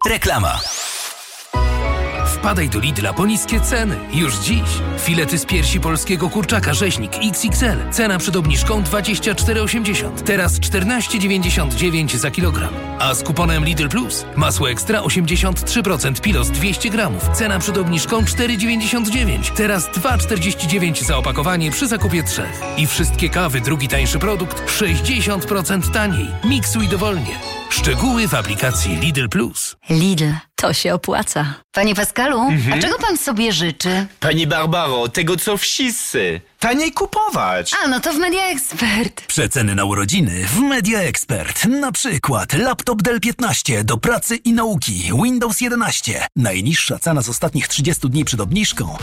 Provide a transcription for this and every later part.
Reklama. Wpadaj do Lidla po niskie ceny. Już dziś. Filety z piersi polskiego kurczaka rzeźnik XXL. Cena przed obniżką 24,80. Teraz 14,99 za kilogram. A z kuponem Lidl Plus masło ekstra 83% Pilos 200 gramów. Cena przed obniżką 4,99. Teraz 2,49 za opakowanie przy zakupie 3. I wszystkie kawy, drugi tańszy produkt 60% taniej. Miksuj dowolnie. Szczegóły w aplikacji Lidl Plus. Lidl, to się opłaca. Panie Pascalu, a czego pan sobie życzy? Pani Barbaro, tego co wszyscy. Taniej kupować. A, no to w Media Expert. Przeceny na urodziny w Media Expert. Na przykład laptop Dell 15 do pracy i nauki. Windows 11. Najniższa cena z ostatnich 30 dni przed obniżką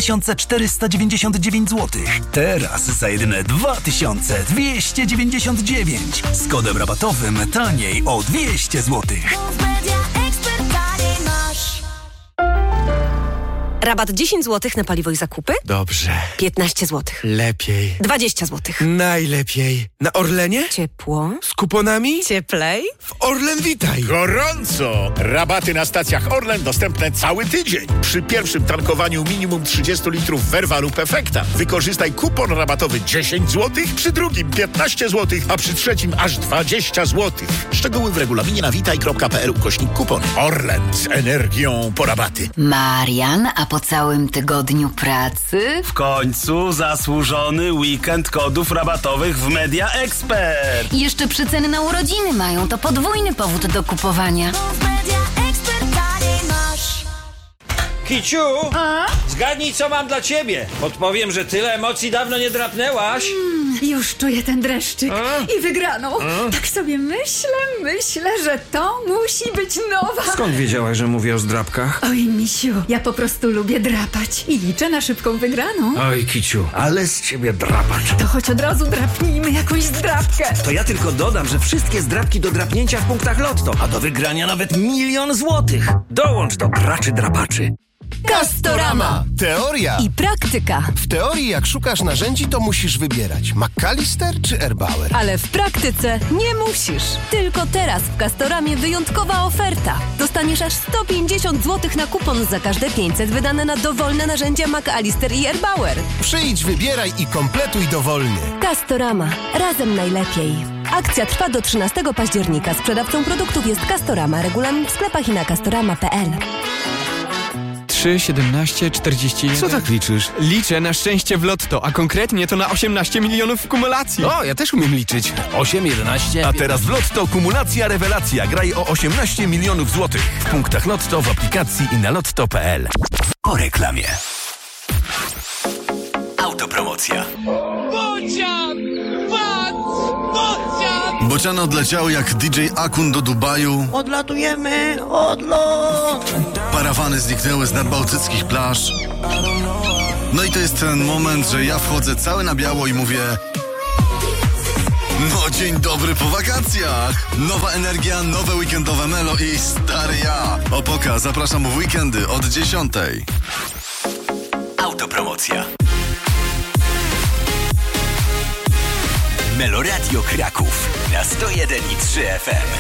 2499 zł. Teraz za jedyne 2299. Z kodem rabatowym taniej o 200 zł. Rabat 10 zł na paliwo i zakupy? Dobrze. 15 zł. Lepiej. 20 zł. Najlepiej. Na Orlenie? Ciepło. Z kuponami? Cieplej. W Orlen Witaj. Gorąco! Rabaty na stacjach Orlen dostępne cały tydzień. Przy pierwszym tankowaniu minimum 30 litrów Verva lub Efekta wykorzystaj kupon rabatowy 10 zł, przy drugim 15 zł, a przy trzecim aż 20 zł. Szczegóły w regulaminie na witaj.pl/kupon. Orlen z energią po rabaty. Marian, a po całym tygodniu pracy? W końcu zasłużony weekend kodów rabatowych w Media Expert. I jeszcze przeceny na urodziny mają, to podwójny powód do kupowania. Kiciu, zgadnij co mam dla ciebie. Podpowiem, że tyle emocji dawno nie drapnęłaś. Już czuję ten dreszczyk i wygraną. Tak sobie myślę, że to musi być nowa. Skąd wiedziałaś, że mówię o zdrapkach? Oj, misiu, ja po prostu lubię drapać i liczę na szybką wygraną. Oj, Kiciu, ale z ciebie drapacz. To choć od razu drapnijmy jakąś zdrapkę. To ja tylko dodam, że wszystkie zdrapki do drapnięcia w punktach Lotto, a do wygrania nawet 1 000 000 złotych. Dołącz do graczy drapaczy. Castorama. Teoria I praktyka. W teorii, jak szukasz narzędzi, to musisz wybierać McAllister czy Erbauer. Ale w praktyce nie musisz. Tylko teraz w Castoramie wyjątkowa oferta. Dostaniesz aż 150 zł na kupon za każde 500 wydane na dowolne narzędzia McAllister i Erbauer. Przyjdź, wybieraj i kompletuj dowolnie. Castorama. Razem najlepiej. Akcja trwa do 13 października. Sprzedawcą produktów jest Castorama. Regulamin w sklepach i na castorama.pl. 3, 17, 41. Co tak liczysz? Liczę na szczęście w lotto, a konkretnie to na 18 milionów w kumulacji. O, ja też umiem liczyć. 8, 11. A teraz w Lotto kumulacja rewelacja. Graj o 18 milionów złotych. W punktach Lotto, w aplikacji i na lotto.pl. Po reklamie. Autopromocja. Bociany odleciały jak DJ Akun do Dubaju. Odlatujemy, odlot! Parawany zniknęły z nadbałtyckich plaż. No i to jest ten moment, że ja wchodzę cały na biało i mówię: no dzień dobry po wakacjach! Nowa energia, nowe weekendowe melo i stary ja. Opoka, zapraszam w weekendy od 10. Autopromocja. Meloradio Kraków na 101,3 FM.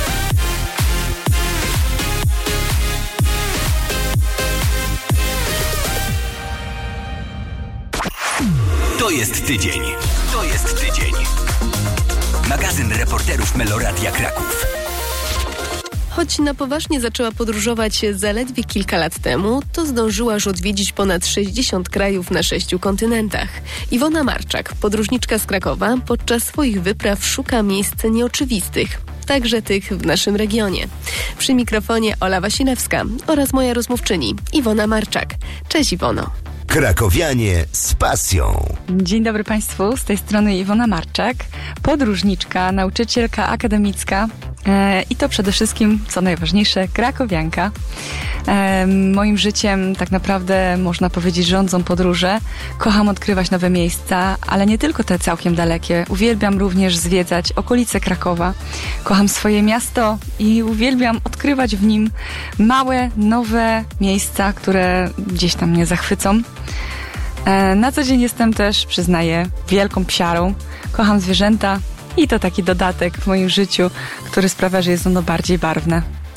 To jest tydzień. To jest tydzień. Magazyn reporterów Meloradia Kraków. Choć na poważnie zaczęła podróżować zaledwie kilka lat temu, to zdążyła już odwiedzić ponad 60 krajów na 6 kontynentach. Iwona Marczak, podróżniczka z Krakowa, podczas swoich wypraw szuka miejsc nieoczywistych, także tych w naszym regionie. Przy mikrofonie Ola Wasilewska oraz moja rozmówczyni Iwona Marczak. Cześć Iwono. Krakowianie z pasją. Dzień dobry Państwu, z tej strony Iwona Marczak, podróżniczka, nauczycielka akademicka i to przede wszystkim, co najważniejsze, krakowianka. Moim życiem tak naprawdę można powiedzieć rządzą podróże. Kocham odkrywać nowe miejsca, ale nie tylko te całkiem dalekie. Uwielbiam również zwiedzać okolice Krakowa. Kocham swoje miasto i uwielbiam odkrywać w nim małe, nowe miejsca, które gdzieś tam mnie zachwycą. Na co dzień jestem też, przyznaję, wielką psiarą. Kocham zwierzęta i to taki dodatek w moim życiu, który sprawia, że jest ono bardziej barwne.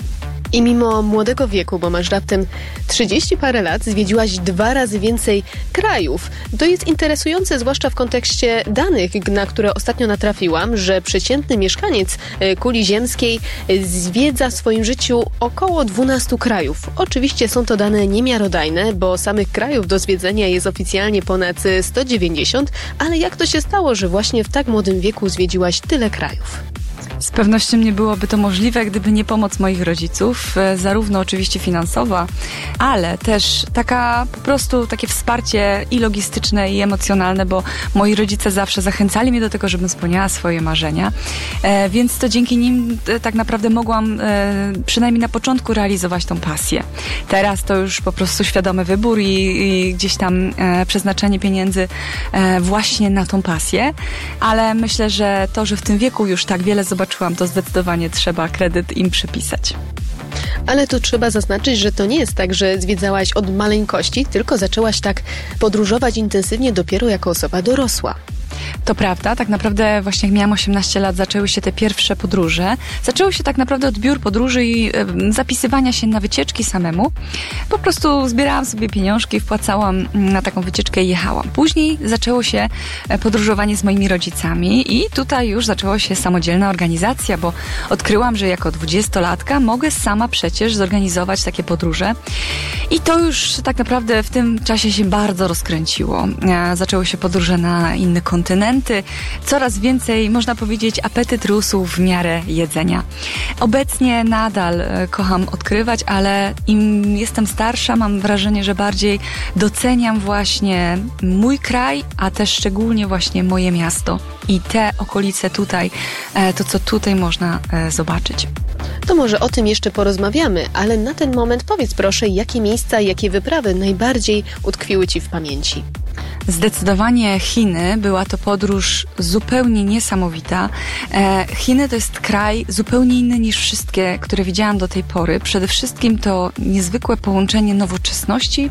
I mimo młodego wieku, bo masz raptem 30 parę lat, zwiedziłaś 2 razy więcej krajów. To jest interesujące, zwłaszcza w kontekście danych, na które ostatnio natrafiłam, że przeciętny mieszkaniec kuli ziemskiej zwiedza w swoim życiu około 12 krajów. Oczywiście są to dane niemiarodajne, bo samych krajów do zwiedzenia jest oficjalnie ponad 190, ale jak to się stało, że właśnie w tak młodym wieku zwiedziłaś tyle krajów? Z pewnością nie byłoby to możliwe, gdyby nie pomoc moich rodziców, zarówno oczywiście finansowa, ale też po prostu takie wsparcie i logistyczne, i emocjonalne, bo moi rodzice zawsze zachęcali mnie do tego, żebym spełniała swoje marzenia, więc to dzięki nim tak naprawdę mogłam przynajmniej na początku realizować tą pasję. Teraz to już po prostu świadomy wybór i gdzieś tam przeznaczenie pieniędzy właśnie na tą pasję, ale myślę, że to, że w tym wieku już tak wiele zobaczyłam, to zdecydowanie trzeba kredyt im przypisać. Ale tu trzeba zaznaczyć, że to nie jest tak, że zwiedzałaś od maleńkości, tylko zaczęłaś tak podróżować intensywnie dopiero jako osoba dorosła. To prawda, tak naprawdę właśnie jak miałam 18 lat, zaczęły się te pierwsze podróże. Zaczęło się tak naprawdę od biur podróży i zapisywania się na wycieczki samemu. Po prostu zbierałam sobie pieniążki, wpłacałam na taką wycieczkę i jechałam. Później zaczęło się podróżowanie z moimi rodzicami i tutaj już zaczęła się samodzielna organizacja, bo odkryłam, że jako 20-latka mogę sama przecież zorganizować takie podróże. I to już tak naprawdę w tym czasie się bardzo rozkręciło. Zaczęły się podróże na inne kontynenty. Coraz więcej, można powiedzieć, apetyt rósł w miarę jedzenia. Obecnie nadal kocham odkrywać, ale im jestem starsza, mam wrażenie, że bardziej doceniam właśnie mój kraj, a też szczególnie właśnie moje miasto i te okolice tutaj, to co tutaj można zobaczyć. To może o tym jeszcze porozmawiamy, ale na ten moment powiedz proszę, jakie miejsca, jakie wyprawy najbardziej utkwiły Ci w pamięci? Zdecydowanie Chiny. Była to podróż zupełnie niesamowita. Chiny to jest kraj zupełnie inny niż wszystkie, które widziałam do tej pory. Przede wszystkim to niezwykłe połączenie nowoczesności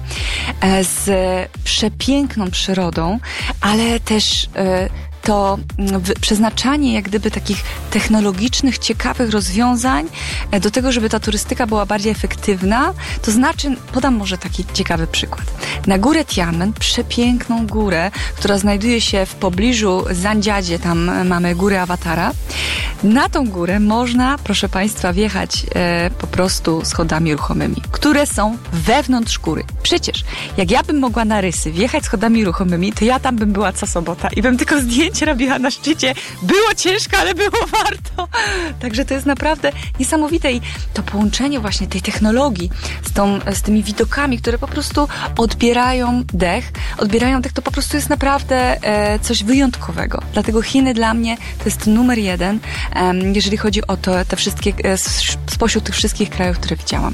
z przepiękną przyrodą, ale też to przeznaczanie jak gdyby takich technologicznych, ciekawych rozwiązań do tego, żeby ta turystyka była bardziej efektywna. To znaczy, podam może taki ciekawy przykład. Na górę Tianmen, przepiękną górę, która znajduje się w pobliżu Zandziadzie, tam mamy górę Awatara. Na tą górę można, proszę Państwa, wjechać po prostu schodami ruchomymi, które są wewnątrz góry. Przecież, jak ja bym mogła na Rysy wjechać schodami ruchomymi, to ja tam bym była co sobota i bym tylko zdjęcie robiła na szczycie. Było ciężko, ale było warto. Także to jest naprawdę niesamowite i to połączenie właśnie tej technologii z tymi widokami, które po prostu odbierają dech, to po prostu jest naprawdę coś wyjątkowego. Dlatego Chiny dla mnie to jest numer 1, jeżeli chodzi o te wszystkie, spośród tych wszystkich krajów, które widziałam.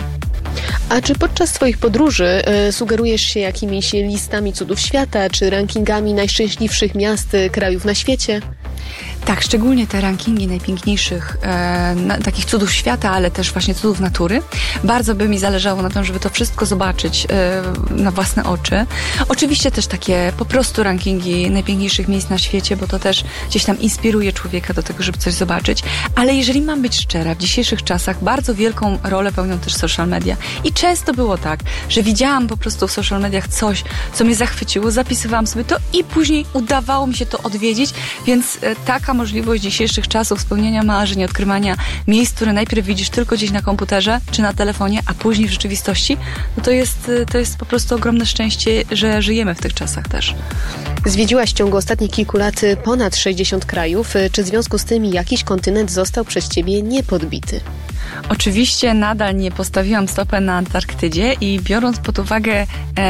A czy podczas Twoich podróży sugerujesz się jakimiś listami cudów świata, czy rankingami najszczęśliwszych miast, krajów na świecie? Tak, szczególnie te rankingi najpiękniejszych takich cudów świata, ale też właśnie cudów natury. Bardzo by mi zależało na tym, żeby to wszystko zobaczyć na własne oczy. Oczywiście też takie po prostu rankingi najpiękniejszych miejsc na świecie, bo to też gdzieś tam inspiruje człowieka do tego, żeby coś zobaczyć. Ale jeżeli mam być szczera, w dzisiejszych czasach bardzo wielką rolę pełnią też social media. I często było tak, że widziałam po prostu w social mediach coś, co mnie zachwyciło, zapisywałam sobie to i później udawało mi się to odwiedzić, więc taka możliwość dzisiejszych czasów spełniania marzeń, odkrywania miejsc, które najpierw widzisz tylko gdzieś na komputerze czy na telefonie, a później w rzeczywistości, no to jest po prostu ogromne szczęście, że żyjemy w tych czasach też. Zwiedziłaś w ciągu ostatnich kilku lat ponad 60 krajów. Czy w związku z tym jakiś kontynent został przez Ciebie niepodbity? Oczywiście nadal nie postawiłam stopy na Antarktydzie i biorąc pod uwagę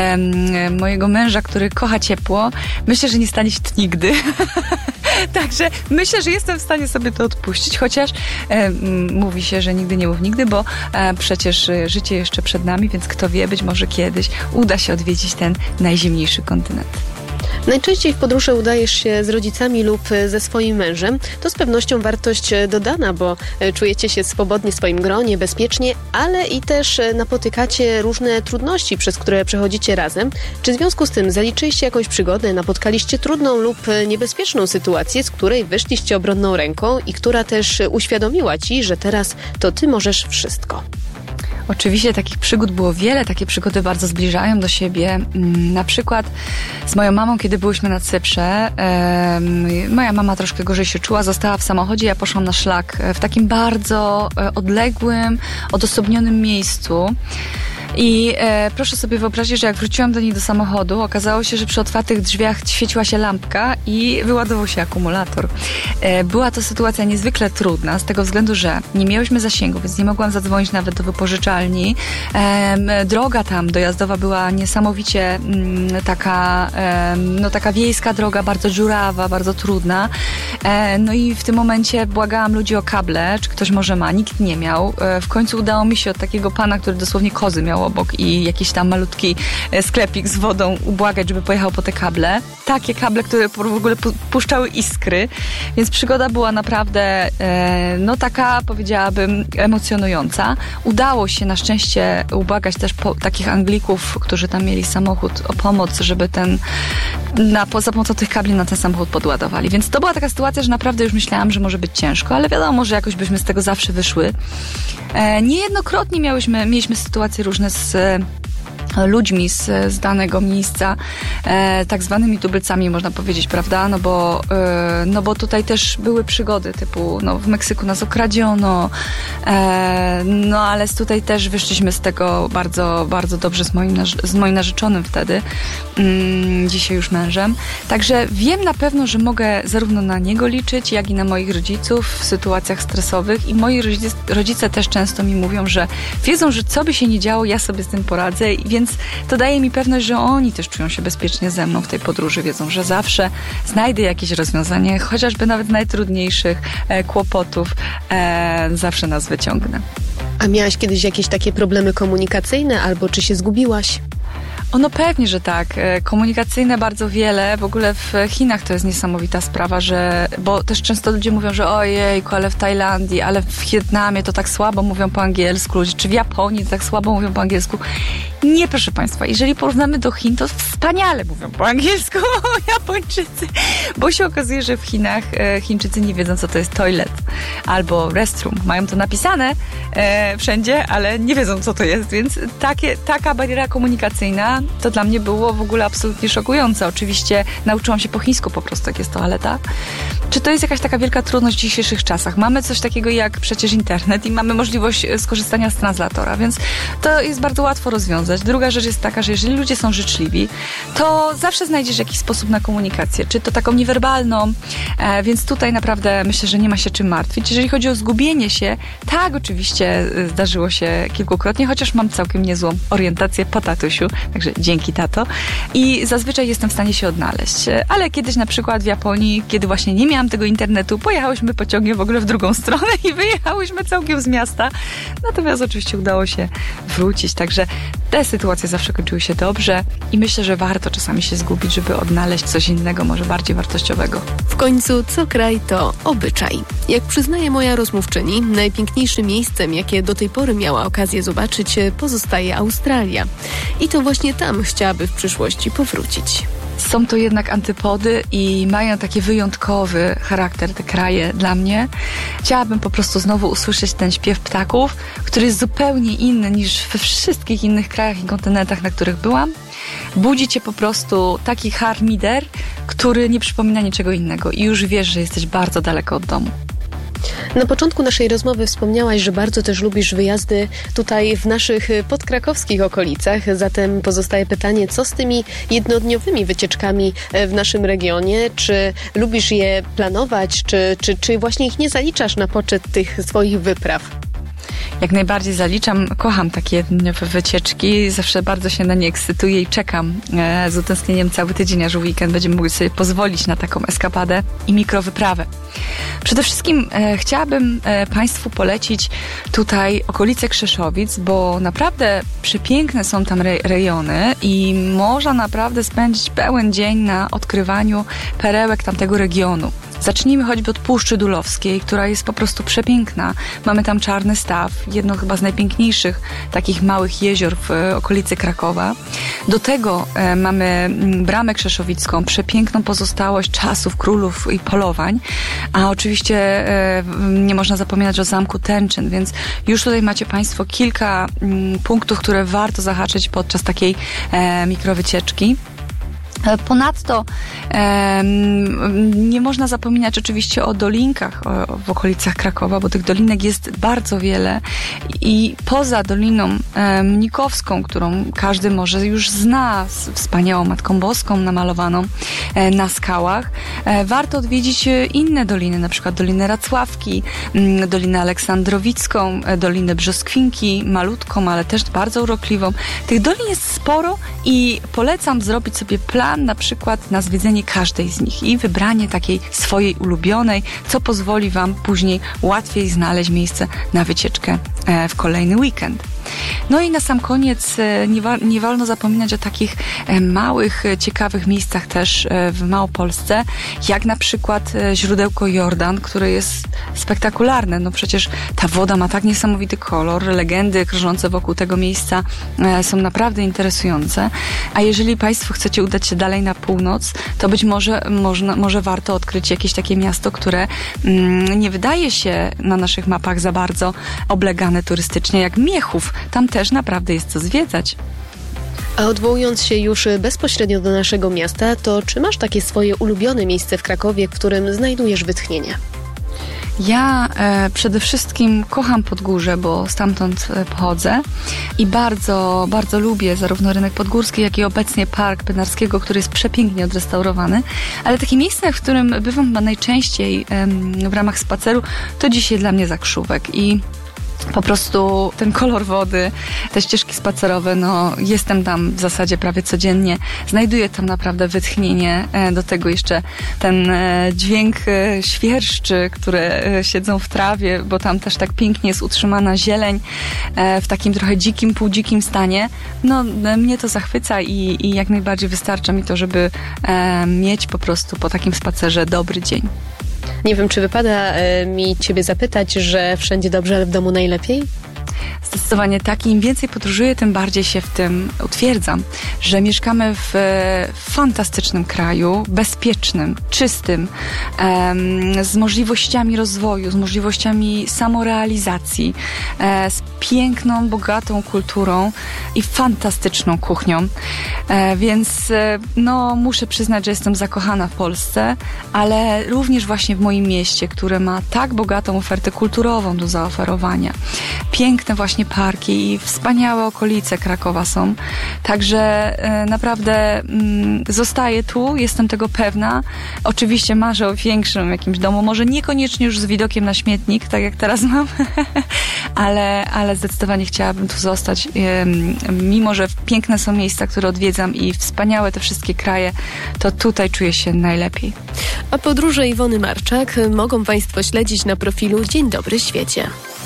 mojego męża, który kocha ciepło, myślę, że nie stanie się to nigdy. Także myślę, że jestem w stanie sobie to odpuścić, chociaż mówi się, że nigdy nie mów nigdy, bo przecież życie jeszcze przed nami, więc kto wie, być może kiedyś uda się odwiedzić ten najzimniejszy kontynent. Najczęściej w podróży udajesz się z rodzicami lub ze swoim mężem. To z pewnością wartość dodana, bo czujecie się swobodnie w swoim gronie, bezpiecznie, ale i też napotykacie różne trudności, przez które przechodzicie razem. Czy w związku z tym zaliczyliście jakąś przygodę, napotkaliście trudną lub niebezpieczną sytuację, z której wyszliście obronną ręką i która też uświadomiła Ci, że teraz to Ty możesz wszystko? Oczywiście takich przygód było wiele, takie przygody bardzo zbliżają do siebie. Na przykład z moją mamą, kiedy byłyśmy na Cyprze, moja mama troszkę gorzej się czuła, została w samochodzie, ja poszłam na szlak w takim bardzo odległym, odosobnionym miejscu. I proszę sobie wyobrazić, że jak wróciłam do niej do samochodu, okazało się, że przy otwartych drzwiach świeciła się lampka i wyładował się akumulator. Była to sytuacja niezwykle trudna z tego względu, że nie miałyśmy zasięgu, więc nie mogłam zadzwonić nawet do wypożyczalni. Droga tam dojazdowa była niesamowicie taka wiejska droga, bardzo dziurawa, bardzo trudna. No i w tym momencie błagałam ludzi o kable, czy ktoś może ma, nikt nie miał. W końcu udało mi się od takiego pana, który dosłownie kozy miał obok i jakiś tam malutki sklepik z wodą ubłagać, żeby pojechał po te kable. Takie kable, które w ogóle puszczały iskry, więc przygoda była naprawdę taka, powiedziałabym, emocjonująca. Udało się na szczęście ubłagać też takich Anglików, którzy tam mieli samochód, o pomoc, żeby za pomocą tych kabli na ten samochód podładowali. Więc to była taka sytuacja, że naprawdę już myślałam, że może być ciężko, ale wiadomo, że jakoś byśmy z tego zawsze wyszły. Niejednokrotnie mieliśmy sytuacje różne z ludźmi z danego miejsca, tak zwanymi tubylcami, można powiedzieć, prawda? No bo tutaj też były przygody typu, w Meksyku nas okradziono, ale tutaj też wyszliśmy z tego bardzo, bardzo dobrze z moim narzeczonym wtedy, dzisiaj już mężem. Także wiem na pewno, że mogę zarówno na niego liczyć, jak i na moich rodziców w sytuacjach stresowych i moi rodzice też często mi mówią, że wiedzą, że co by się nie działo, ja sobie z tym poradzę, więc to daje mi pewność, że oni też czują się bezpiecznie ze mną w tej podróży. Wiedzą, że zawsze znajdę jakieś rozwiązanie, chociażby nawet najtrudniejszych kłopotów, zawsze nas wyciągnę. A miałaś kiedyś jakieś takie problemy komunikacyjne, albo czy się zgubiłaś? No pewnie, że tak. Komunikacyjne bardzo wiele. W ogóle w Chinach to jest niesamowita sprawa, bo też często ludzie mówią, że ojejku, ale w Tajlandii, ale w Wietnamie to tak słabo mówią po angielsku, czy w Japonii to tak słabo mówią po angielsku. Nie, proszę Państwa, jeżeli porównamy do Chin, to wspaniale mówią po angielsku Japończycy, bo się okazuje, że w Chinach Chińczycy nie wiedzą, co to jest toilet albo restroom. Mają to napisane wszędzie, ale nie wiedzą, co to jest, więc taka bariera komunikacyjna to dla mnie było w ogóle absolutnie szokujące. Oczywiście nauczyłam się po chińsku po prostu, jak jest toaleta. Czy to jest jakaś taka wielka trudność w dzisiejszych czasach? Mamy coś takiego jak przecież internet i mamy możliwość skorzystania z translatora, więc to jest bardzo łatwo rozwiązać. Druga rzecz jest taka, że jeżeli ludzie są życzliwi, to zawsze znajdziesz jakiś sposób na komunikację, czy to taką niewerbalną, więc tutaj naprawdę myślę, że nie ma się czym martwić. Jeżeli chodzi o zgubienie się, tak, oczywiście zdarzyło się kilkukrotnie, chociaż mam całkiem niezłą orientację po tatusiu, także dzięki tato i zazwyczaj jestem w stanie się odnaleźć. Ale kiedyś na przykład w Japonii, kiedy właśnie nie miałam tego internetu, pojechałyśmy pociągiem w ogóle w drugą stronę i wyjechałyśmy całkiem z miasta. Natomiast oczywiście udało się wrócić, także te sytuacje zawsze kończyły się dobrze i myślę, że warto czasami się zgubić, żeby odnaleźć coś innego, może bardziej wartościowego. W końcu co kraj to obyczaj. Jak przyznaje moja rozmówczyni, najpiękniejszym miejscem, jakie do tej pory miała okazję zobaczyć, pozostaje Australia. I to właśnie tam chciałaby w przyszłości powrócić. Są to jednak antypody i mają taki wyjątkowy charakter te kraje dla mnie. Chciałabym po prostu znowu usłyszeć ten śpiew ptaków, który jest zupełnie inny niż we wszystkich innych krajach i kontynentach, na których byłam. Budzi cię po prostu taki harmider, który nie przypomina niczego innego i już wiesz, że jesteś bardzo daleko od domu. Na początku naszej rozmowy wspomniałaś, że bardzo też lubisz wyjazdy tutaj w naszych podkrakowskich okolicach. Zatem pozostaje pytanie, co z tymi jednodniowymi wycieczkami w naszym regionie? Czy lubisz je planować, czy właśnie ich nie zaliczasz na poczet tych swoich wypraw? Jak najbardziej zaliczam, kocham takie jednodniowe wycieczki, zawsze bardzo się na nie ekscytuję i czekam z utęsknieniem cały tydzień, aż w weekend będziemy mogli sobie pozwolić na taką eskapadę i mikrowyprawę. Przede wszystkim chciałabym Państwu polecić tutaj okolice Krzeszowic, bo naprawdę przepiękne są tam rejony i można naprawdę spędzić pełen dzień na odkrywaniu perełek tamtego regionu. Zacznijmy choćby od Puszczy Dulowskiej, która jest po prostu przepiękna. Mamy tam Czarny Staw, jedno chyba z najpiękniejszych takich małych jezior w okolicy Krakowa. Do tego mamy Bramę Krzeszowicką, przepiękną pozostałość czasów królów i polowań, a oczywiście nie można zapominać o Zamku Tenczyn, więc już tutaj macie Państwo kilka punktów, które warto zahaczyć podczas takiej mikrowycieczki. Ponadto nie można zapominać oczywiście o dolinkach w okolicach Krakowa, bo tych dolinek jest bardzo wiele i poza Doliną Mnikowską, którą każdy może już zna, z wspaniałą Matką Boską namalowaną na skałach, warto odwiedzić inne doliny, na przykład Dolinę Racławki, Dolinę Aleksandrowicką, Dolinę Brzoskwinki, malutką, ale też bardzo urokliwą. Tych dolin jest sporo i polecam zrobić sobie plan na przykład na zwiedzenie każdej z nich i wybranie takiej swojej ulubionej, co pozwoli Wam później łatwiej znaleźć miejsce na wycieczkę w kolejny weekend. No i na sam koniec nie wolno zapominać o takich małych, ciekawych miejscach też w Małopolsce, jak na przykład źródełko Jordan, które jest spektakularne. No przecież ta woda ma tak niesamowity kolor, legendy krążące wokół tego miejsca są naprawdę interesujące. A jeżeli Państwo chcecie udać się dalej na północ, to być może warto odkryć jakieś takie miasto, które nie wydaje się na naszych mapach za bardzo oblegane turystycznie, jak Miechów. Tam też naprawdę jest co zwiedzać. A odwołując się już bezpośrednio do naszego miasta, to czy masz takie swoje ulubione miejsce w Krakowie, w którym znajdujesz wytchnienie? Ja przede wszystkim kocham Podgórze, bo stamtąd pochodzę i bardzo, bardzo lubię zarówno rynek podgórski, jak i obecnie Park Bednarskiego, który jest przepięknie odrestaurowany. Ale takie miejsce, w którym bywam chyba najczęściej w ramach spaceru, to dzisiaj dla mnie Zakrzówek i po prostu ten kolor wody, te ścieżki spacerowe, no jestem tam w zasadzie prawie codziennie. Znajduję tam naprawdę wytchnienie. Do tego jeszcze ten dźwięk świerszczy, które siedzą w trawie, bo tam też tak pięknie jest utrzymana zieleń w takim trochę dzikim, półdzikim stanie. No mnie to zachwyca i jak najbardziej wystarcza mi to, żeby mieć po prostu po takim spacerze dobry dzień. Nie wiem, czy wypada mi Ciebie zapytać, że wszędzie dobrze, ale w domu najlepiej? Zdecydowanie tak. Im więcej podróżuję, tym bardziej się w tym utwierdzam, że mieszkamy w fantastycznym kraju, bezpiecznym, czystym, z możliwościami rozwoju, z możliwościami samorealizacji, z piękną, bogatą kulturą i fantastyczną kuchnią. Więc no, muszę przyznać, że jestem zakochana w Polsce, ale również właśnie w moim mieście, które ma tak bogatą ofertę kulturową do zaoferowania. Piękne właśnie parki i wspaniałe okolice Krakowa są. Także naprawdę zostaję tu, jestem tego pewna. Oczywiście marzę o większym jakimś domu, może niekoniecznie już z widokiem na śmietnik, tak jak teraz mam, ale zdecydowanie chciałabym tu zostać. Mimo że piękne są miejsca, które odwiedzam i wspaniałe te wszystkie kraje, to tutaj czuję się najlepiej. A podróże Iwony Marczak mogą Państwo śledzić na profilu Dzień Dobry Świecie.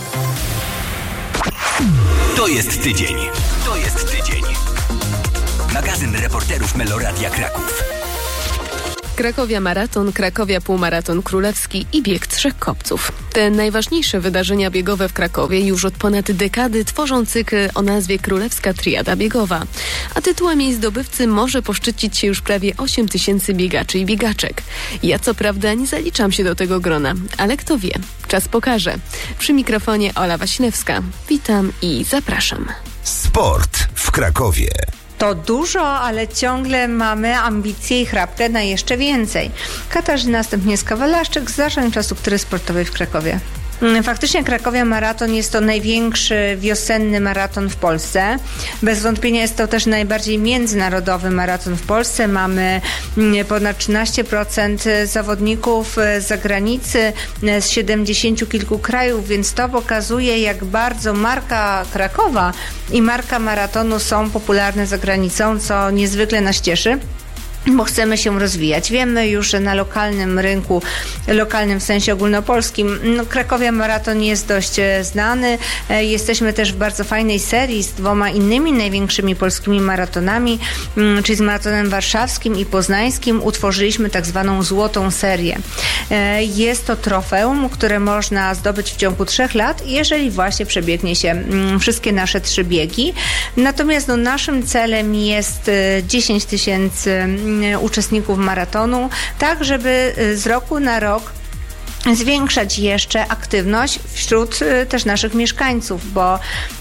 To jest tydzień. To jest tydzień. Magazyn reporterów Meloradia Kraków. Krakowia Maraton, Krakowia Półmaraton Królewski i Bieg Trzech Kopców. Te najważniejsze wydarzenia biegowe w Krakowie już od ponad dekady tworzą cykl o nazwie Królewska Triada Biegowa. A tytułem jej zdobywcy może poszczycić się już prawie 8 000 biegaczy i biegaczek. Ja co prawda nie zaliczam się do tego grona, ale kto wie, czas pokaże. Przy mikrofonie Ola Wasilewska. Witam i zapraszam. Sport w Krakowie. To dużo, ale ciągle mamy ambicje i chrapkę na jeszcze więcej. Katarzyna Stępniewska-Walaszczyk z Zarządu Infrastruktury Sportowej w Krakowie. Faktycznie Krakowia Maraton jest to największy wiosenny maraton w Polsce. Bez wątpienia jest to też najbardziej międzynarodowy maraton w Polsce. Mamy ponad 13% zawodników z zagranicy, z 70 kilku krajów, więc to pokazuje, jak bardzo marka Krakowa i marka maratonu są popularne za granicą, co niezwykle nas cieszy. bo chcemy się rozwijać. Wiemy już, że na lokalnym rynku, lokalnym w sensie ogólnopolskim, Krakowia Maraton jest dość znany. Jesteśmy też w bardzo fajnej serii z 2 innymi największymi polskimi maratonami, czyli z maratonem warszawskim i poznańskim. Utworzyliśmy tak zwaną złotą serię. Jest to trofeum, które można zdobyć w ciągu 3 lat, jeżeli właśnie przebiegnie się wszystkie nasze 3 biegi. Natomiast naszym celem jest 10 000 uczestników maratonu, tak żeby z roku na rok zwiększać jeszcze aktywność wśród też naszych mieszkańców, bo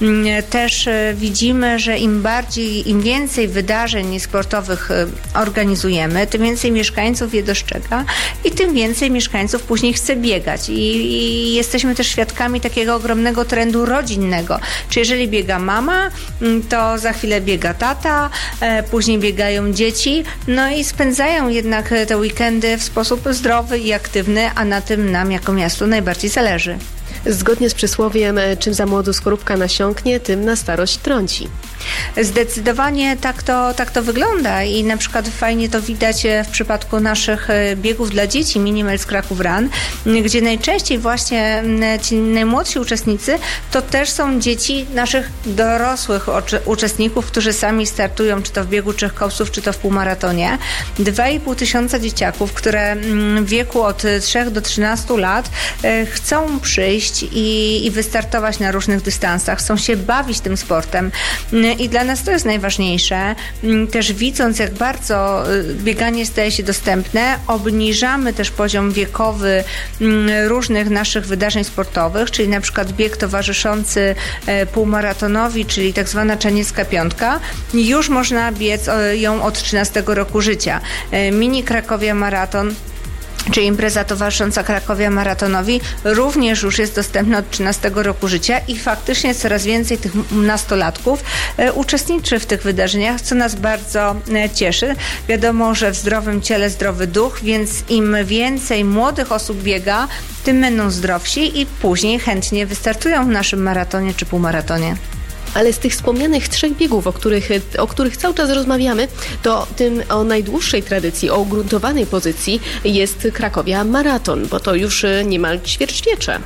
też widzimy, że im więcej wydarzeń sportowych organizujemy, tym więcej mieszkańców je dostrzega i tym więcej mieszkańców później chce biegać. I jesteśmy też świadkami takiego ogromnego trendu rodzinnego. Czy jeżeli biega mama, to za chwilę biega tata, później biegają dzieci, i spędzają jednak te weekendy w sposób zdrowy i aktywny, a na tym nam jako miastu najbardziej zależy. Zgodnie z przysłowiem, czym za młodu skorupka nasiąknie, tym na starość trąci. Zdecydowanie tak to wygląda i na przykład fajnie to widać w przypadku naszych biegów dla dzieci Minimals Kraków Run, gdzie najczęściej właśnie ci najmłodsi uczestnicy to też są dzieci naszych dorosłych uczestników, którzy sami startują, czy to w biegu 3 kopców, czy to w półmaratonie. 2500 dzieciaków, które w wieku od 3 do 13 lat chcą przyjść i wystartować na różnych dystansach, chcą się bawić tym sportem. I dla nas to jest najważniejsze. Też widząc, jak bardzo bieganie staje się dostępne, obniżamy też poziom wiekowy różnych naszych wydarzeń sportowych, czyli na przykład bieg towarzyszący półmaratonowi, czyli tak zwana Czaniecka Piątka. Już można biec ją od 13 roku życia. Mini Krakowia Maraton, czy impreza towarzysząca Krakowia Maratonowi, również już jest dostępna od 13 roku życia i faktycznie coraz więcej tych nastolatków uczestniczy w tych wydarzeniach, co nas bardzo cieszy. Wiadomo, że w zdrowym ciele zdrowy duch, więc im więcej młodych osób biega, tym będą zdrowsi i później chętnie wystartują w naszym maratonie czy półmaratonie. Ale z tych wspomnianych 3 biegów, o których cały czas rozmawiamy, to tym o najdłuższej tradycji, o ugruntowanej pozycji jest Krakowia Maraton, bo to już niemal ćwierćwiecze.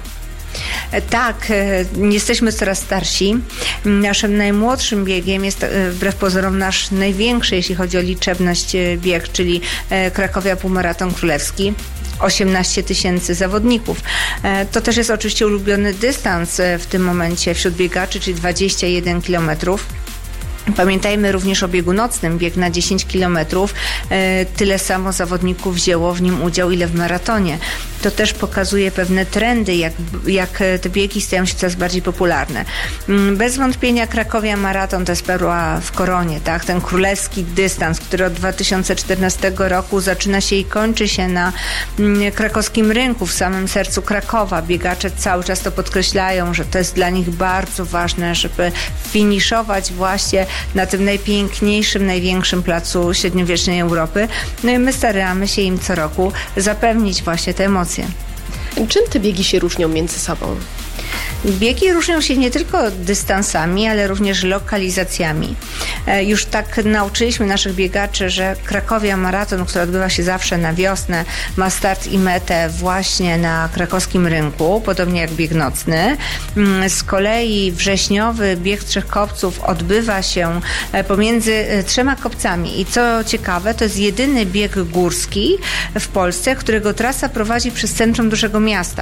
Tak, jesteśmy coraz starsi. Naszym najmłodszym biegiem jest wbrew pozorom nasz największy, jeśli chodzi o liczebność bieg, czyli Krakowia Półmaraton Królewski. 18 000 zawodników. To też jest oczywiście ulubiony dystans w tym momencie wśród biegaczy, czyli 21 kilometrów. Pamiętajmy również o biegu nocnym, bieg na 10 km. Tyle samo zawodników wzięło w nim udział, ile w maratonie. To też pokazuje pewne trendy, jak te biegi stają się coraz bardziej popularne. Bez wątpienia Krakowia Maraton to jest perła w koronie, tak? Ten królewski dystans, który od 2014 roku zaczyna się i kończy się na krakowskim rynku, w samym sercu Krakowa. Biegacze cały czas to podkreślają, że to jest dla nich bardzo ważne, żeby finiszować właśnie na tym najpiękniejszym, największym placu średniowiecznej Europy. No i my staramy się im co roku zapewnić właśnie te emocje. Czym te biegi się różnią między sobą? Biegi różnią się nie tylko dystansami, ale również lokalizacjami. Już tak nauczyliśmy naszych biegaczy, że Krakowia Maraton, który odbywa się zawsze na wiosnę, ma start i metę właśnie na krakowskim rynku, podobnie jak bieg nocny. Z kolei wrześniowy bieg 3 kopców odbywa się pomiędzy 3 kopcami. I co ciekawe, to jest jedyny bieg górski w Polsce, którego trasa prowadzi przez centrum dużego miasta.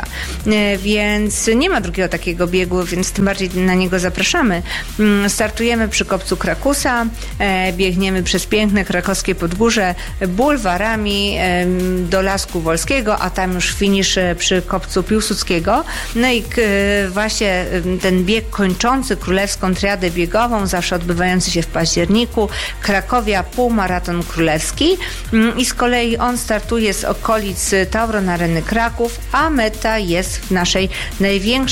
Więc nie ma drugiego takiego biegu, więc tym bardziej na niego zapraszamy. Startujemy przy kopcu Krakusa, biegniemy przez piękne krakowskie Podgórze, bulwarami do Lasku Wolskiego, a tam już finisz przy kopcu Piłsudskiego. No i właśnie ten bieg kończący królewską triadę biegową, zawsze odbywający się w październiku, Krakowia Półmaraton Królewski i z kolei on startuje z okolic Tauron Areny Kraków, a meta jest w naszej największej hali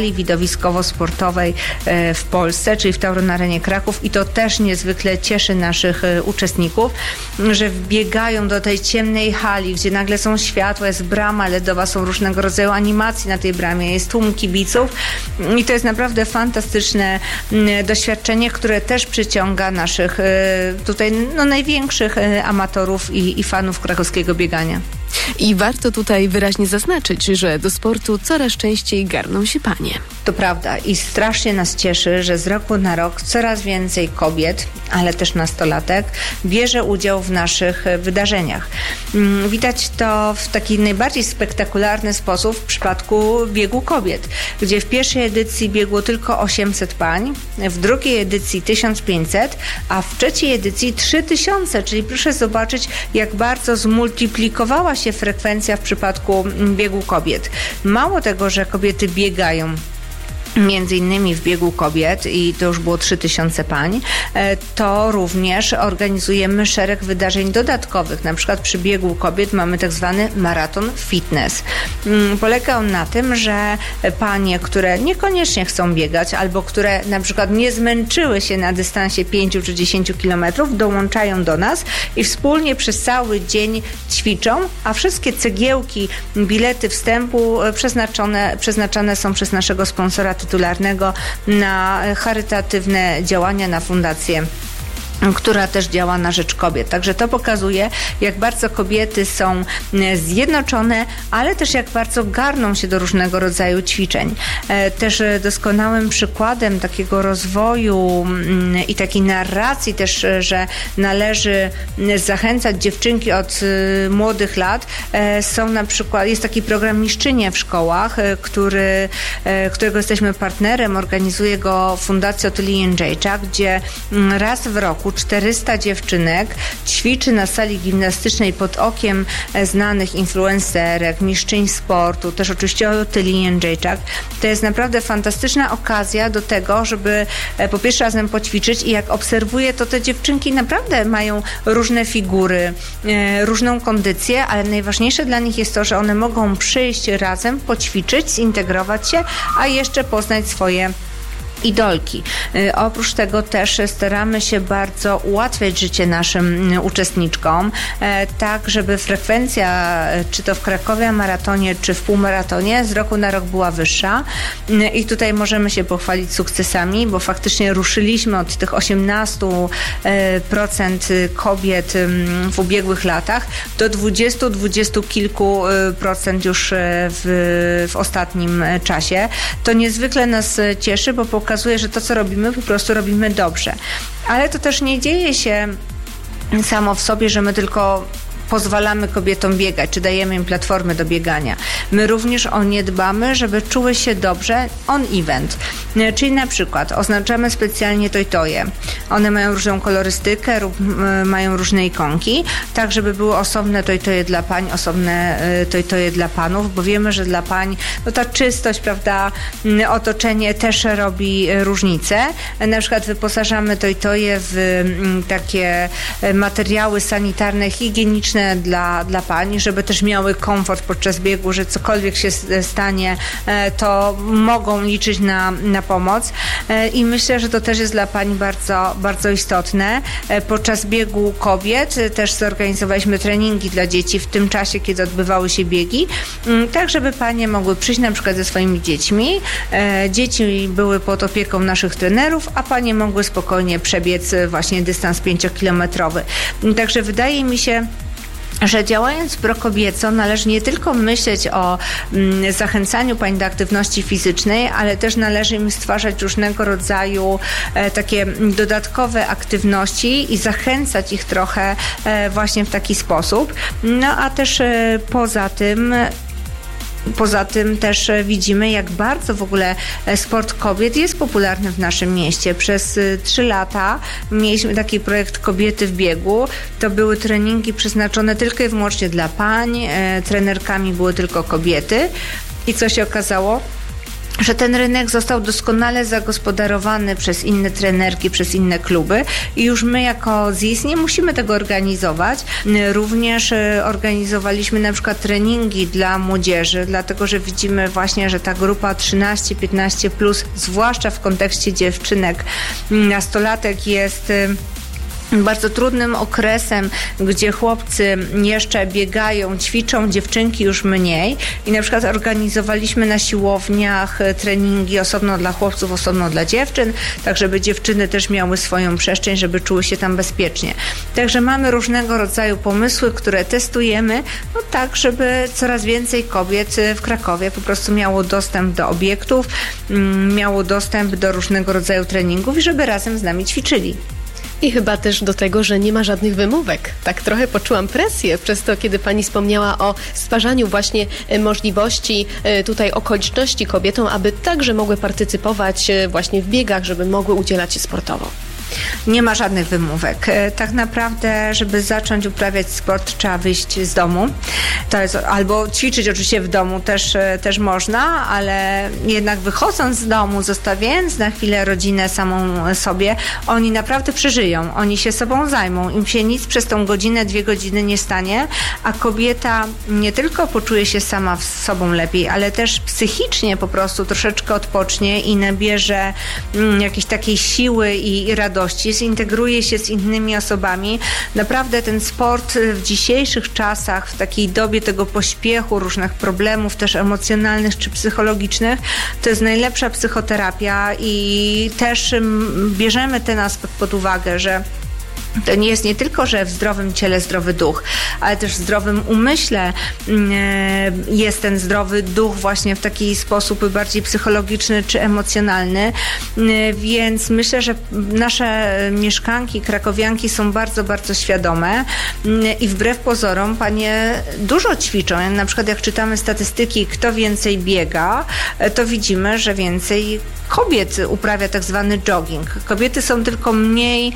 hali widowiskowo-sportowej w Polsce, czyli w Tauron Arenie Kraków, i to też niezwykle cieszy naszych uczestników, że wbiegają do tej ciemnej hali, gdzie nagle są światła, jest brama LEDowa, są różnego rodzaju animacje na tej bramie, jest tłum kibiców i to jest naprawdę fantastyczne doświadczenie, które też przyciąga naszych tutaj największych amatorów i fanów krakowskiego biegania. I warto tutaj wyraźnie zaznaczyć, że do sportu coraz częściej garną się panie. To prawda i strasznie nas cieszy, że z roku na rok coraz więcej kobiet, ale też nastolatek bierze udział w naszych wydarzeniach. Widać to w taki najbardziej spektakularny sposób w przypadku biegu kobiet, gdzie w pierwszej edycji biegło tylko 800 pań, w drugiej edycji 1500, a w trzeciej edycji 3000, czyli proszę zobaczyć, jak bardzo zmultiplikowała się frekwencja w przypadku biegu kobiet. Mało tego, że kobiety biegają między innymi w biegu kobiet i to już było 3000 pań, to również organizujemy szereg wydarzeń dodatkowych. Na przykład przy biegu kobiet mamy tak zwany maraton fitness. Polega on na tym, że panie, które niekoniecznie chcą biegać albo które na przykład nie zmęczyły się na dystansie 5 czy 10 kilometrów, dołączają do nas i wspólnie przez cały dzień ćwiczą, a wszystkie cegiełki, bilety wstępu przeznaczane są przez naszego sponsora tytularnego na charytatywne działania, na fundację, która też działa na rzecz kobiet. Także to pokazuje, jak bardzo kobiety są zjednoczone, ale też jak bardzo garną się do różnego rodzaju ćwiczeń. Też doskonałym przykładem takiego rozwoju i takiej narracji też, że należy zachęcać dziewczynki od młodych lat, są na przykład, jest taki program Mistrzynie w szkołach, którego jesteśmy partnerem, organizuje go Fundacja Otyli Jędrzejczak, gdzie raz w roku 400 dziewczynek ćwiczy na sali gimnastycznej pod okiem znanych influencerek, mistrzyń sportu, też oczywiście Otyli Jędrzejczak. To jest naprawdę fantastyczna okazja do tego, żeby po pierwsze razem poćwiczyć i jak obserwuję, to te dziewczynki naprawdę mają różne figury, różną kondycję, ale najważniejsze dla nich jest to, że one mogą przyjść razem, poćwiczyć, zintegrować się, a jeszcze poznać swoje idolki. Oprócz tego też staramy się bardzo ułatwiać życie naszym uczestniczkom, tak żeby frekwencja, czy to w Krakowie maratonie, czy w półmaratonie, z roku na rok była wyższa. I tutaj możemy się pochwalić sukcesami, bo faktycznie ruszyliśmy od tych 18% kobiet w ubiegłych latach do 20 kilku procent już w ostatnim czasie. To niezwykle nas cieszy, bo pokazuje, że to, co robimy, po prostu robimy dobrze. Ale to też nie dzieje się samo w sobie, że my tylko pozwalamy kobietom biegać, czy dajemy im platformy do biegania. My również o nie dbamy, żeby czuły się dobrze on event. Czyli na przykład oznaczamy specjalnie toje. One mają różną kolorystykę, mają różne ikonki, tak żeby były osobne toje dla pań, osobne toje dla panów, bo wiemy, że dla pań ta czystość, prawda, otoczenie też robi różnicę. Na przykład wyposażamy toje w takie materiały sanitarne, higieniczne dla pań, żeby też miały komfort podczas biegu, że cokolwiek się stanie, to mogą liczyć na pomoc. I myślę, że to też jest dla pań bardzo, bardzo istotne. Podczas biegu kobiet też zorganizowaliśmy treningi dla dzieci w tym czasie, kiedy odbywały się biegi, tak żeby panie mogły przyjść na przykład ze swoimi dziećmi. Dzieci były pod opieką naszych trenerów, a panie mogły spokojnie przebiec właśnie dystans 5-kilometrowy. Także wydaje mi się, że działając prokobieco należy nie tylko myśleć o zachęcaniu pań do aktywności fizycznej, ale też należy im stwarzać różnego rodzaju takie dodatkowe aktywności i zachęcać ich trochę właśnie w taki sposób. No a też Poza tym też widzimy, jak bardzo w ogóle sport kobiet jest popularny w naszym mieście. Przez 3 lata mieliśmy taki projekt Kobiety w biegu. To były treningi przeznaczone tylko i wyłącznie dla pań. Trenerkami były tylko kobiety. I co się okazało? że ten rynek został doskonale zagospodarowany przez inne trenerki, przez inne kluby i już my jako ZIS nie musimy tego organizować. Również organizowaliśmy na przykład treningi dla młodzieży, dlatego że widzimy właśnie, że ta grupa 13-15+, zwłaszcza w kontekście dziewczynek, nastolatek jest bardzo trudnym okresem, gdzie chłopcy jeszcze biegają, ćwiczą, dziewczynki już mniej i na przykład organizowaliśmy na siłowniach treningi osobno dla chłopców, osobno dla dziewczyn, tak żeby dziewczyny też miały swoją przestrzeń, żeby czuły się tam bezpiecznie. Także mamy różnego rodzaju pomysły, które testujemy, no tak, żeby coraz więcej kobiet w Krakowie po prostu miało dostęp do obiektów, miało dostęp do różnego rodzaju treningów i żeby razem z nami ćwiczyli. I chyba też do tego, że nie ma żadnych wymówek. Tak trochę poczułam presję przez to, kiedy pani wspomniała o stwarzaniu właśnie możliwości, tutaj okoliczności kobietom, aby także mogły partycypować właśnie w biegach, żeby mogły udzielać się sportowo. Nie ma żadnych wymówek. Tak naprawdę, żeby zacząć uprawiać sport, trzeba wyjść z domu. To jest, albo ćwiczyć oczywiście w domu też można, ale jednak wychodząc z domu, zostawiając na chwilę rodzinę samą sobie, oni naprawdę przeżyją. Oni się sobą zajmą. Im się nic przez tą godzinę, 2 godziny nie stanie, a kobieta nie tylko poczuje się sama z sobą lepiej, ale też psychicznie po prostu troszeczkę odpocznie i nabierze jakiejś takiej siły i radości, zintegruje się z innymi osobami. Naprawdę ten sport w dzisiejszych czasach, w takiej dobie tego pośpiechu, różnych problemów też emocjonalnych czy psychologicznych, to jest najlepsza psychoterapia i też bierzemy ten aspekt pod uwagę, że to nie jest nie tylko, że w zdrowym ciele zdrowy duch, ale też w zdrowym umyśle jest ten zdrowy duch właśnie w taki sposób bardziej psychologiczny czy emocjonalny, więc myślę, że nasze mieszkanki, krakowianki są bardzo, bardzo świadome i wbrew pozorom panie dużo ćwiczą. Na przykład jak czytamy statystyki, kto więcej biega, to widzimy, że więcej kobiet uprawia tak zwany jogging. Kobiety są tylko mniej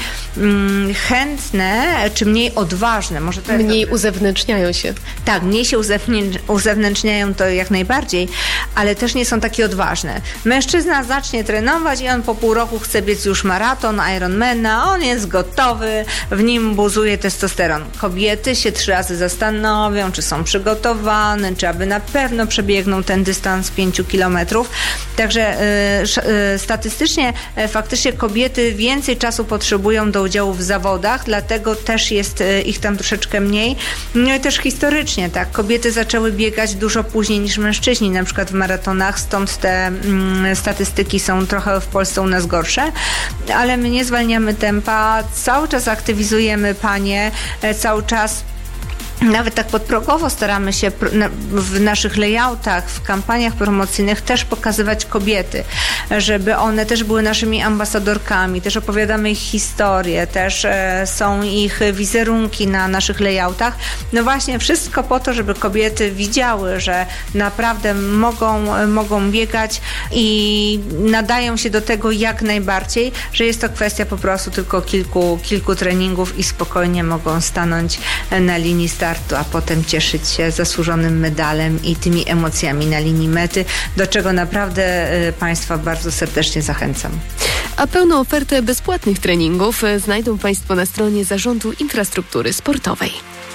chętne, czy mniej odważne. Może to mniej uzewnętrzniają się. Tak, mniej się uzewnętrzniają, to jak najbardziej, ale też nie są takie odważne. Mężczyzna zacznie trenować i on po pół roku chce biec już maraton, Ironmana, on jest gotowy, w nim buzuje testosteron. Kobiety się 3 razy zastanowią, czy są przygotowane, czy aby na pewno przebiegną ten dystans 5 kilometrów. Także statystycznie faktycznie kobiety więcej czasu potrzebują do udziału w zawodach, dlatego też jest ich tam troszeczkę mniej. No i też historycznie, tak, kobiety zaczęły biegać dużo później niż mężczyźni, na przykład w maratonach, stąd te statystyki są trochę w Polsce u nas gorsze, ale my nie zwalniamy tempa, cały czas aktywizujemy panie, cały czas nawet tak podprogowo staramy się w naszych layoutach, w kampaniach promocyjnych też pokazywać kobiety, żeby one też były naszymi ambasadorkami, też opowiadamy ich historię, też są ich wizerunki na naszych layoutach. No właśnie wszystko po to, żeby kobiety widziały, że naprawdę mogą biegać i nadają się do tego jak najbardziej, że jest to kwestia po prostu tylko kilku treningów i spokojnie mogą stanąć na linii startu, a potem cieszyć się zasłużonym medalem i tymi emocjami na linii mety, do czego naprawdę Państwa bardzo serdecznie zachęcam. A pełną ofertę bezpłatnych treningów znajdą Państwo na stronie Zarządu Infrastruktury Sportowej.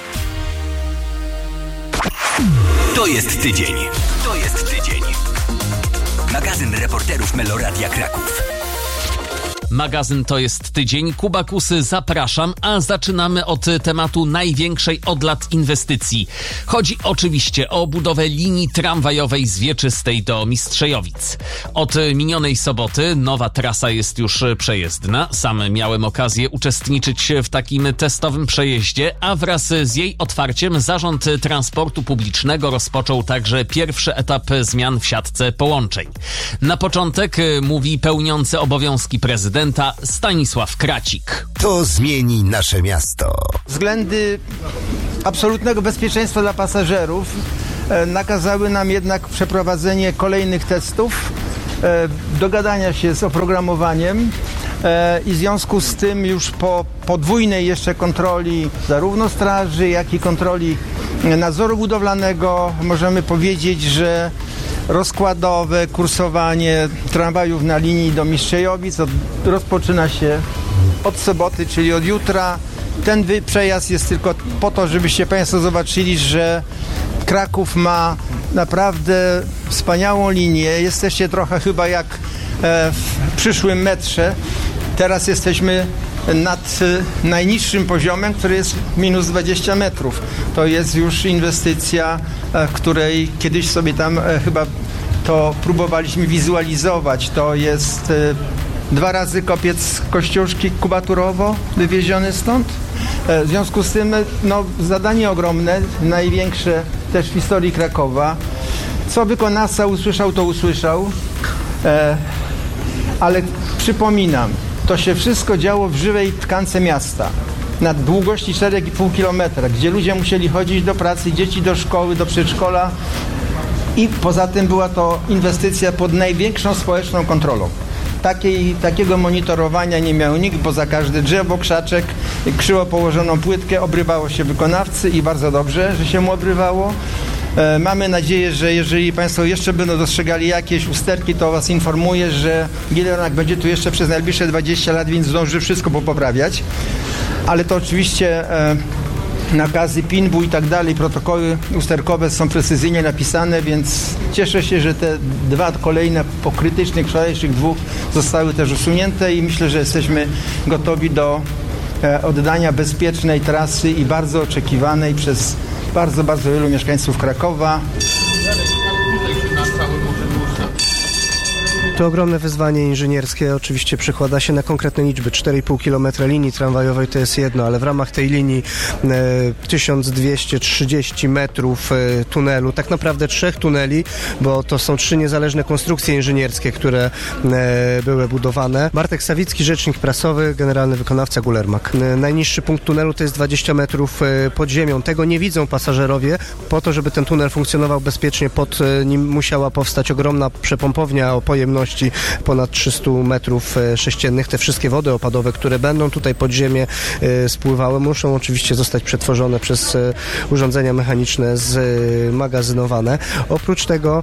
To jest tydzień. To jest tydzień. Magazyn reporterów Meloradia Kraków. Magazyn To jest tydzień. Kuba Kusy, zapraszam, a zaczynamy od tematu największej od lat inwestycji. Chodzi oczywiście o budowę linii tramwajowej z Wieczystej do Mistrzejowic. Od minionej soboty nowa trasa jest już przejezdna. Sam miałem okazję uczestniczyć w takim testowym przejeździe, a wraz z jej otwarciem Zarząd Transportu Publicznego rozpoczął także pierwszy etap zmian w siatce połączeń. Na początek mówi pełniący obowiązki prezydenta Stanisław Kracik. To zmieni nasze miasto. Względy absolutnego bezpieczeństwa dla pasażerów nakazały nam jednak przeprowadzenie kolejnych testów, dogadania się z oprogramowaniem i w związku z tym już po podwójnej jeszcze kontroli zarówno straży, jak i kontroli nadzoru budowlanego możemy powiedzieć, że rozkładowe, kursowanie tramwajów na linii do Mistrzejowic rozpoczyna się od soboty, czyli od jutra. Ten przejazd jest tylko po to, żebyście Państwo zobaczyli, że Kraków ma naprawdę wspaniałą linię. Jesteście trochę chyba jak w przyszłym metrze. Teraz jesteśmy nad najniższym poziomem, który jest minus 20 metrów. To jest już inwestycja, której kiedyś sobie tam chyba to próbowaliśmy wizualizować. To jest 2 razy kopiec Kościuszki Kubaturowo wywieziony stąd. W związku z tym zadanie ogromne, największe też w historii Krakowa. Co wykonawca usłyszał, to usłyszał, ale przypominam, to się wszystko działo w żywej tkance miasta na długości 4,5 km, gdzie ludzie musieli chodzić do pracy, dzieci do szkoły, do przedszkola i poza tym była to inwestycja pod największą społeczną kontrolą. Takiego monitorowania nie miał nikt, bo za każde drzewo, krzaczek, krzywo położoną płytkę obrywało się wykonawcy i bardzo dobrze, że się mu obrywało. Mamy nadzieję, że jeżeli Państwo jeszcze będą dostrzegali jakieś usterki, to Was informuję, że Gileronak będzie tu jeszcze przez najbliższe 20 lat, więc zdąży wszystko poprawiać. Ale to oczywiście nakazy PINB-u i tak dalej, protokoły usterkowe są precyzyjnie napisane, więc cieszę się, że te 2 kolejne po krytycznych, wczorajszych 2 zostały też usunięte i myślę, że jesteśmy gotowi do oddania bezpiecznej trasy i bardzo oczekiwanej przez bardzo, bardzo wielu mieszkańców Krakowa. To ogromne wyzwanie inżynierskie oczywiście przekłada się na konkretne liczby. 4,5 km linii tramwajowej to jest jedno, ale w ramach tej linii 1230 metrów tunelu, tak naprawdę 3 tuneli, bo to są 3 niezależne konstrukcje inżynierskie, które były budowane. Bartek Sawicki, rzecznik prasowy, generalny wykonawca Gulermak. Najniższy punkt tunelu to jest 20 metrów pod ziemią. Tego nie widzą pasażerowie. Po to, żeby ten tunel funkcjonował bezpiecznie, pod nim musiała powstać ogromna przepompownia o pojemności ponad 300 metrów sześciennych. Te wszystkie wody opadowe, które będą tutaj pod ziemię spływały, muszą oczywiście zostać przetworzone przez urządzenia mechaniczne zmagazynowane. Oprócz tego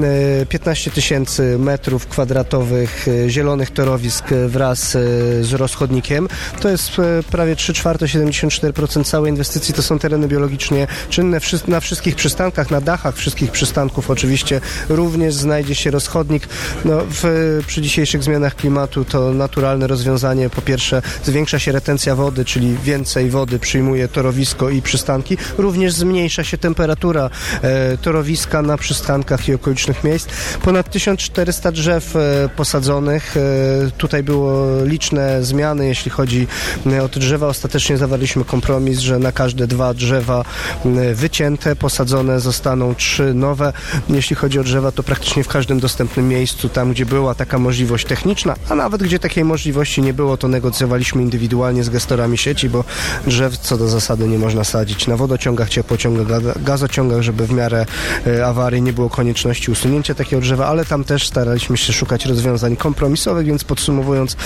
15 000 metrów kwadratowych zielonych torowisk wraz z rozchodnikiem. To jest prawie 3/4, 74% całej inwestycji. To są tereny biologicznie czynne. Na wszystkich przystankach, na dachach wszystkich przystanków oczywiście również znajdzie się rozchodnik. Przy dzisiejszych zmianach klimatu to naturalne rozwiązanie. Po pierwsze, zwiększa się retencja wody, czyli więcej wody przyjmuje torowisko i przystanki. Również zmniejsza się temperatura torowiska na przystankach i okolicznych miejsc. Ponad 1400 drzew posadzonych. Tutaj było liczne zmiany, jeśli chodzi o te drzewa. Ostatecznie zawarliśmy kompromis, że na każde 2 drzewa wycięte, posadzone zostaną 3 nowe. Jeśli chodzi o drzewa, to praktycznie w każdym dostępnym miejscu, tam gdzie była taka możliwość techniczna, a nawet gdzie takiej możliwości nie było, to negocjowaliśmy indywidualnie z gestorami sieci, bo drzew co do zasady nie można sadzić na wodociągach, ciepłociągach, gazociągach, żeby w miarę awarii nie było konieczności usunięcia takiego drzewa, ale tam też staraliśmy się szukać rozwiązań kompromisowych, więc podsumowując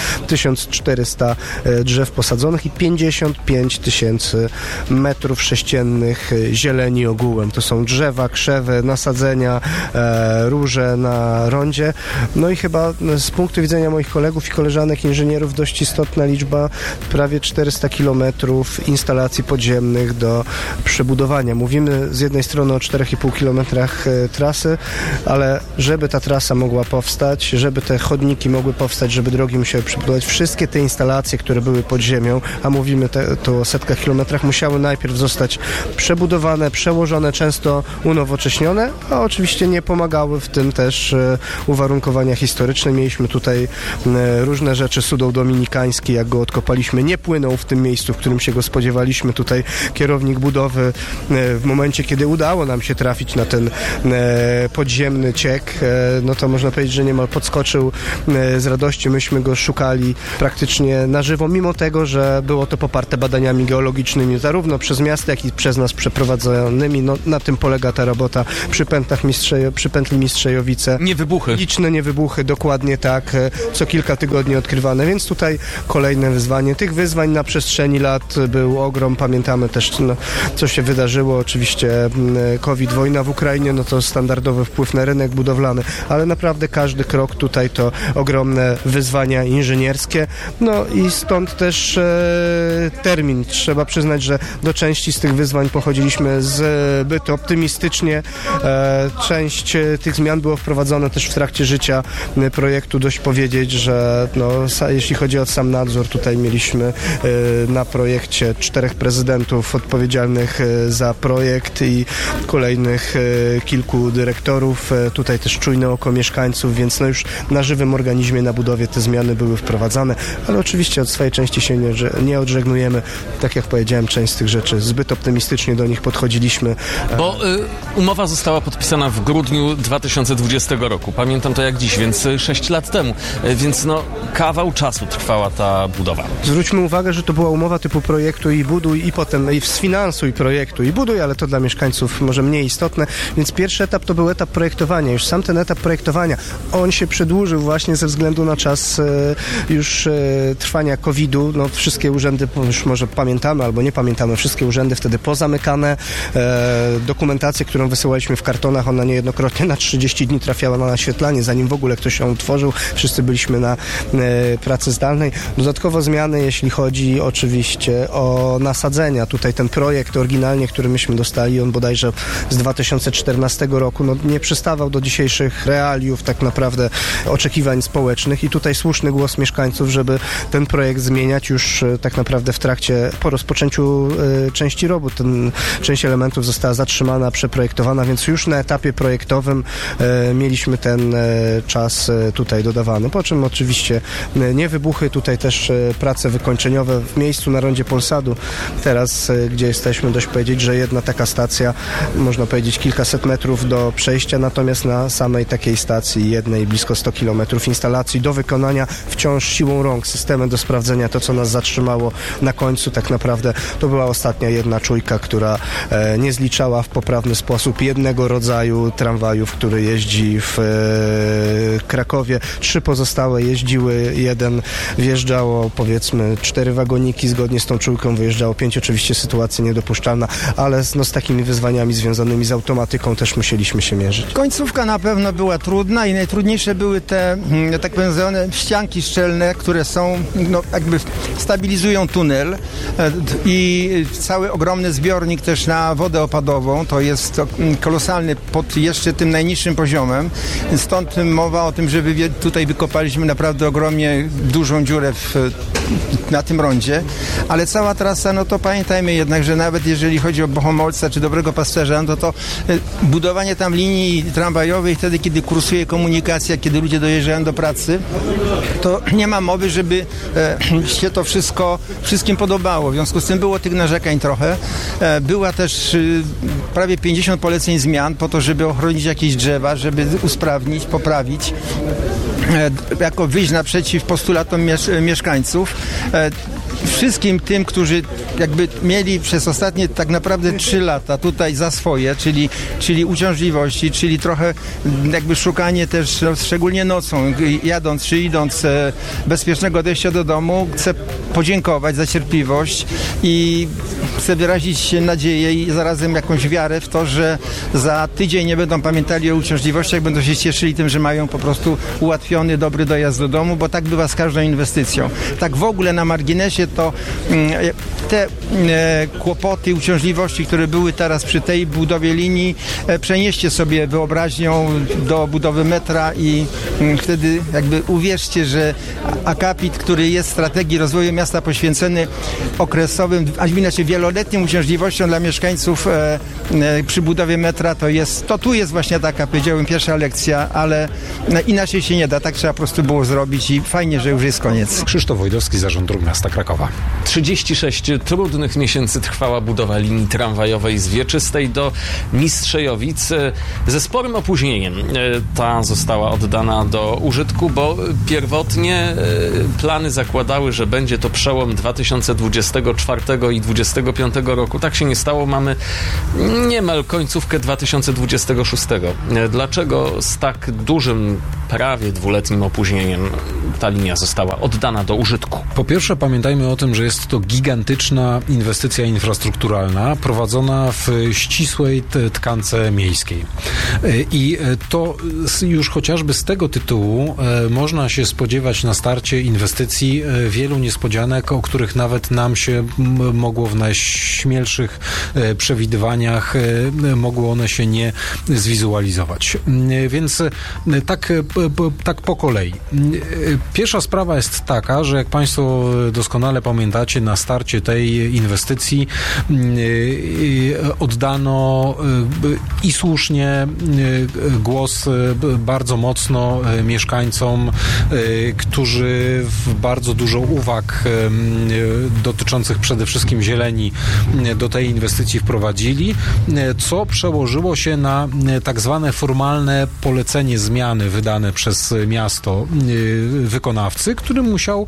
1400 drzew posadzonych i 55 000 metrów sześciennych zieleni ogółem. To są drzewa, krzewy, nasadzenia, róże na rondzie. No i chyba z punktu widzenia moich kolegów i koleżanek inżynierów dość istotna liczba, prawie 400 kilometrów instalacji podziemnych do przebudowania. Mówimy z jednej strony o 4,5 kilometrach trasy, ale żeby ta trasa mogła powstać, żeby te chodniki mogły powstać, żeby drogi musiały przebudować, wszystkie te instalacje, które były pod ziemią, a mówimy tu o setkach kilometrach, musiały najpierw zostać przebudowane, przełożone, często unowocześnione, a oczywiście nie pomagały w tym też uwarunkowania historyczne. Mieliśmy tutaj różne rzeczy. Sudoł dominikański, jak go odkopaliśmy, nie płynął w tym miejscu, w którym się go spodziewaliśmy. Tutaj kierownik budowy w momencie, kiedy udało nam się trafić na ten podziemny ciek, no to można powiedzieć, że niemal podskoczył z radości. Myśmy go szukali praktycznie na żywo, mimo tego, że było to poparte badaniami geologicznymi, zarówno przez miasto, jak i przez nas przeprowadzonymi. No, na tym polega ta robota przy pętli Mistrzejowice. Niewybuchy. Liczne niewybuchy wybuchy, dokładnie tak, co kilka tygodni odkrywane, więc tutaj kolejne wyzwanie. Tych wyzwań na przestrzeni lat był ogrom, pamiętamy też, co się wydarzyło, oczywiście COVID, wojna w Ukrainie, no to standardowy wpływ na rynek budowlany, ale naprawdę każdy krok tutaj to ogromne wyzwania inżynierskie, no i stąd też termin. Trzeba przyznać, że do części z tych wyzwań pochodziliśmy zbyt optymistycznie. Część tych zmian było wprowadzone też w trakcie życia projektu. Dość powiedzieć, że jeśli chodzi o sam nadzór, tutaj mieliśmy na projekcie 4 prezydentów odpowiedzialnych za projekt i kolejnych kilku dyrektorów. Tutaj też czujne oko mieszkańców, więc już na żywym organizmie na budowie te zmiany były wprowadzane, ale oczywiście od swojej części się nie odżegnujemy. Tak jak powiedziałem, część z tych rzeczy zbyt optymistycznie do nich podchodziliśmy. Bo umowa została podpisana w grudniu 2020 roku. Pamiętam to jak dziś, więc 6 lat temu. Więc kawał czasu trwała ta budowa. Zwróćmy uwagę, że to była umowa typu projektu i buduj i potem i sfinansuj projektu i buduj, ale to dla mieszkańców może mniej istotne, więc pierwszy etap to był etap projektowania. Już sam ten etap projektowania, on się przedłużył właśnie ze względu na czas już trwania COVID-u. Wszystkie urzędy, już może pamiętamy albo nie pamiętamy, wszystkie urzędy wtedy pozamykane. Dokumentację, którą wysyłaliśmy w kartonach, ona niejednokrotnie na 30 dni trafiała na naświetlanie, zanim w ogóle ktoś ją utworzył. Wszyscy byliśmy na pracy zdalnej. Dodatkowo zmiany, jeśli chodzi oczywiście o nasadzenia. Tutaj ten projekt oryginalnie, który myśmy dostali, on bodajże z 2014 roku, nie przystawał do dzisiejszych realiów tak naprawdę oczekiwań społecznych i tutaj słuszny głos mieszkańców, żeby ten projekt zmieniać już tak naprawdę w trakcie, po rozpoczęciu części robót. Część elementów została zatrzymana, przeprojektowana, więc już na etapie projektowym mieliśmy ten czas tutaj dodawany. Po czym oczywiście nie wybuchy, tutaj też prace wykończeniowe w miejscu na rondzie Polsadu. Teraz, gdzie jesteśmy, dość powiedzieć, że jedna taka stacja, można powiedzieć kilkaset metrów do przejścia, natomiast na samej takiej stacji jednej blisko 100 km instalacji do wykonania wciąż siłą rąk, systemem do sprawdzenia, to co nas zatrzymało na końcu tak naprawdę to była ostatnia jedna czujka, która nie zliczała w poprawny sposób jednego rodzaju tramwajów, który jeździ w Krakowie. 3 pozostałe jeździły, jeden wjeżdżało powiedzmy 4 wagoniki, zgodnie z tą czujką wyjeżdżało 5, oczywiście sytuacja niedopuszczalna, ale z takimi wyzwaniami związanymi z automatyką też musieliśmy się mierzyć. Końcówka na pewno była trudna i najtrudniejsze były te, tak powiem, ścianki szczelne, które są, jakby stabilizują tunel i cały ogromny zbiornik też na wodę opadową, to jest kolosalny pod jeszcze tym najniższym poziomem, stąd mowa o tym, że tutaj wykopaliśmy naprawdę ogromnie dużą dziurę na tym rondzie, ale cała trasa, to pamiętajmy jednak, że nawet jeżeli chodzi o Bohomolca czy Dobrego Pasterza, to budowanie tam linii tramwajowej wtedy, kiedy kursuje komunikacja, kiedy ludzie dojeżdżają do pracy, to nie ma mowy, żeby się to wszystkim podobało. W związku z tym było tych narzekań trochę. Była też prawie 50 poleceń zmian po to, żeby ochronić jakieś drzewa, żeby usprawnić, poprawić, jako wyjść naprzeciw postulatom mieszkańców. Wszystkim tym, którzy jakby mieli przez ostatnie tak naprawdę 3 lata tutaj za swoje, czyli uciążliwości, czyli trochę jakby szukanie też, szczególnie nocą, jadąc czy idąc, bezpiecznego dojścia do domu, chcę podziękować za cierpliwość i chcę wyrazić nadzieję i zarazem jakąś wiarę w to, że za tydzień nie będą pamiętali o uciążliwościach, będą się cieszyli tym, że mają po prostu ułatwiony, dobry dojazd do domu, bo tak bywa z każdą inwestycją. Tak w ogóle na marginesie to te kłopoty, uciążliwości, które były teraz przy tej budowie linii, przenieście sobie wyobraźnią do budowy metra i wtedy jakby uwierzcie, że akapit, który jest w strategii rozwoju miasta poświęcony okresowym, aż inaczej wieloletnim uciążliwościom dla mieszkańców przy budowie metra, to tu jest właśnie taka, powiedziałbym, pierwsza lekcja, ale inaczej się nie da, tak trzeba po prostu było zrobić i fajnie, że już jest koniec. Krzysztof Wojdowski, Zarząd Dróg Miasta Krakowa. 36 trudnych miesięcy trwała budowa linii tramwajowej z Wieczystej do Mistrzejowic. Ze sporym opóźnieniem ta została oddana do użytku, bo pierwotnie plany zakładały, że będzie to przełom 2024 i 2025 2025 roku. Tak się nie stało. Mamy niemal końcówkę 2026. Dlaczego z tak dużym, prawie dwuletnim opóźnieniem ta linia została oddana do użytku? Po pierwsze, pamiętajmy o tym, że jest to gigantyczna inwestycja infrastrukturalna prowadzona w ścisłej tkance miejskiej. I to już chociażby z tego tytułu można się spodziewać na starcie inwestycji wielu niespodzianek, o których nawet nam się mogło w najśmielszych przewidywaniach mogły one się nie zwizualizować. Więc tak po kolei. Pierwsza sprawa jest taka, że jak Państwo doskonale pamiętacie, na starcie tej inwestycji oddano i słusznie głos bardzo mocno mieszkańcom, którzy bardzo dużo uwag dotyczących przede wszystkim zieleni do tej inwestycji wprowadzili, co przełożyło się na tak zwane formalne polecenie zmiany wydane przez miasto wykonawcy, który musiał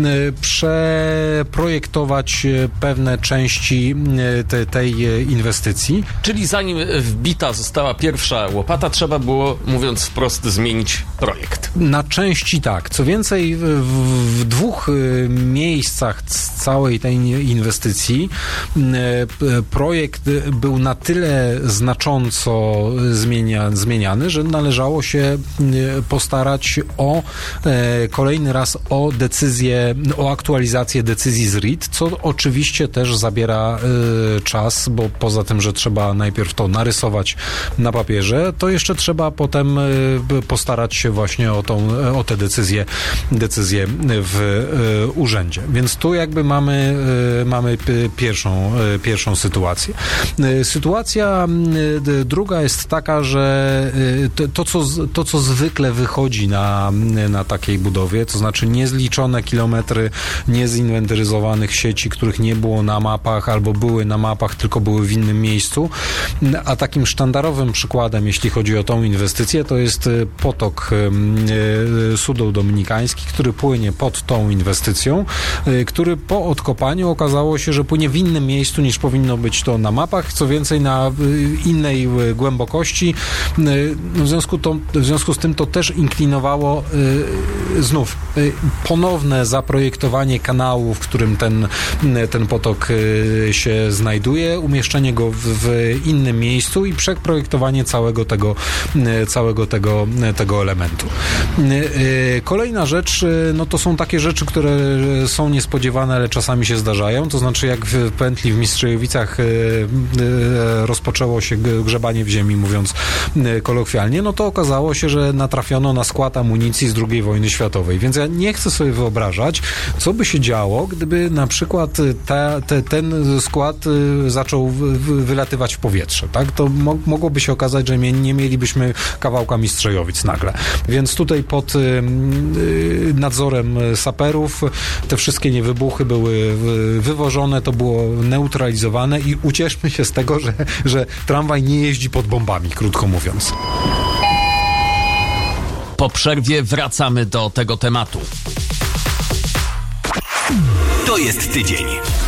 przeprojektować pewne części tej inwestycji. Czyli zanim wbita została pierwsza łopata, trzeba było, mówiąc wprost, zmienić projekt. Na części tak. Co więcej, w dwóch miejscach całej tej inwestycji projekt był na tyle znacząco zmieniany, że należało się postarać o kolejny raz o aktualizację decyzji z RIT, co oczywiście też zabiera czas, bo poza tym, że trzeba najpierw to narysować na papierze, to jeszcze trzeba potem postarać się właśnie o te decyzje w urzędzie. Więc tu jakby mamy pierwszą sytuację. Sytuacja druga jest taka, że to co zwykle wychodzi na takiej budowie, to znaczy niezliczone kilometry niezinwentaryzowanych sieci, których nie było na mapach, albo były na mapach, tylko były w innym miejscu. A takim sztandarowym przykładem, jeśli chodzi o tą inwestycję, to jest potok Sudeł Dominikański, który płynie pod tą inwestycją, który po odkopaniu okazało się, że płynie w innym miejscu niż powinno być to na mapach, co więcej na innej głębokości. W związku z tym to też inklinowało znów ponowne zaprojektowanie kanału, w którym ten potok się znajduje, umieszczenie go w innym miejscu i przeprojektowanie całego tego elementu. Kolejna rzecz, no to są takie rzeczy, które są niespodziewane, ale czasami się zdarzają, to znaczy jak w pętli w Mistrzejowicach rozpoczęło się grzebanie w ziemi, mówiąc kolokwialnie, no to okazało się, że natrafiono na skład amunicji z II wojny światowej, więc ja nie chcę sobie wyobrażać, co by się działo, gdyby na przykład ten skład zaczął wylatywać w powietrze, tak? To mogłoby się okazać, że nie mielibyśmy kawałka Mistrzejowic nagle. Więc tutaj pod nadzorem saperów te wszystkie niewybuchy były wywożone, to było neutralizowane i ucieszmy się z tego, że tramwaj nie jeździ pod bombami, krótko mówiąc. Po przerwie wracamy do tego tematu. To jest tydzień.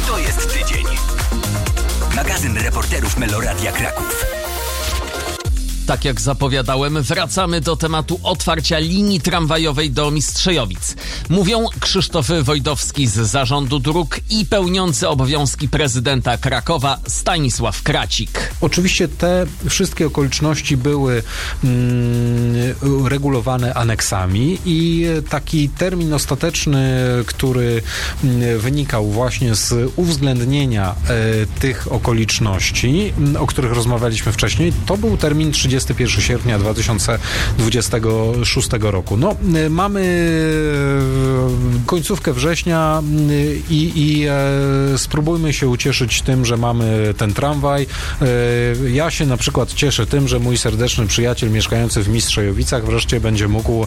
Magazyn reporterów Meloradia Kraków. Tak jak zapowiadałem, wracamy do tematu otwarcia linii tramwajowej do Mistrzejowic. Mówią Krzysztof Wojdowski z Zarządu Dróg i pełniący obowiązki prezydenta Krakowa Stanisław Kracik. Oczywiście te wszystkie okoliczności były regulowane aneksami i taki termin ostateczny, który wynikał właśnie z uwzględnienia tych okoliczności, o których rozmawialiśmy wcześniej, to był termin 31 sierpnia 2026 roku. No, mamy końcówkę września i spróbujmy się ucieszyć tym, że mamy ten tramwaj. Ja się na przykład cieszę tym, że mój serdeczny przyjaciel mieszkający w Mistrzejowicach wreszcie będzie mógł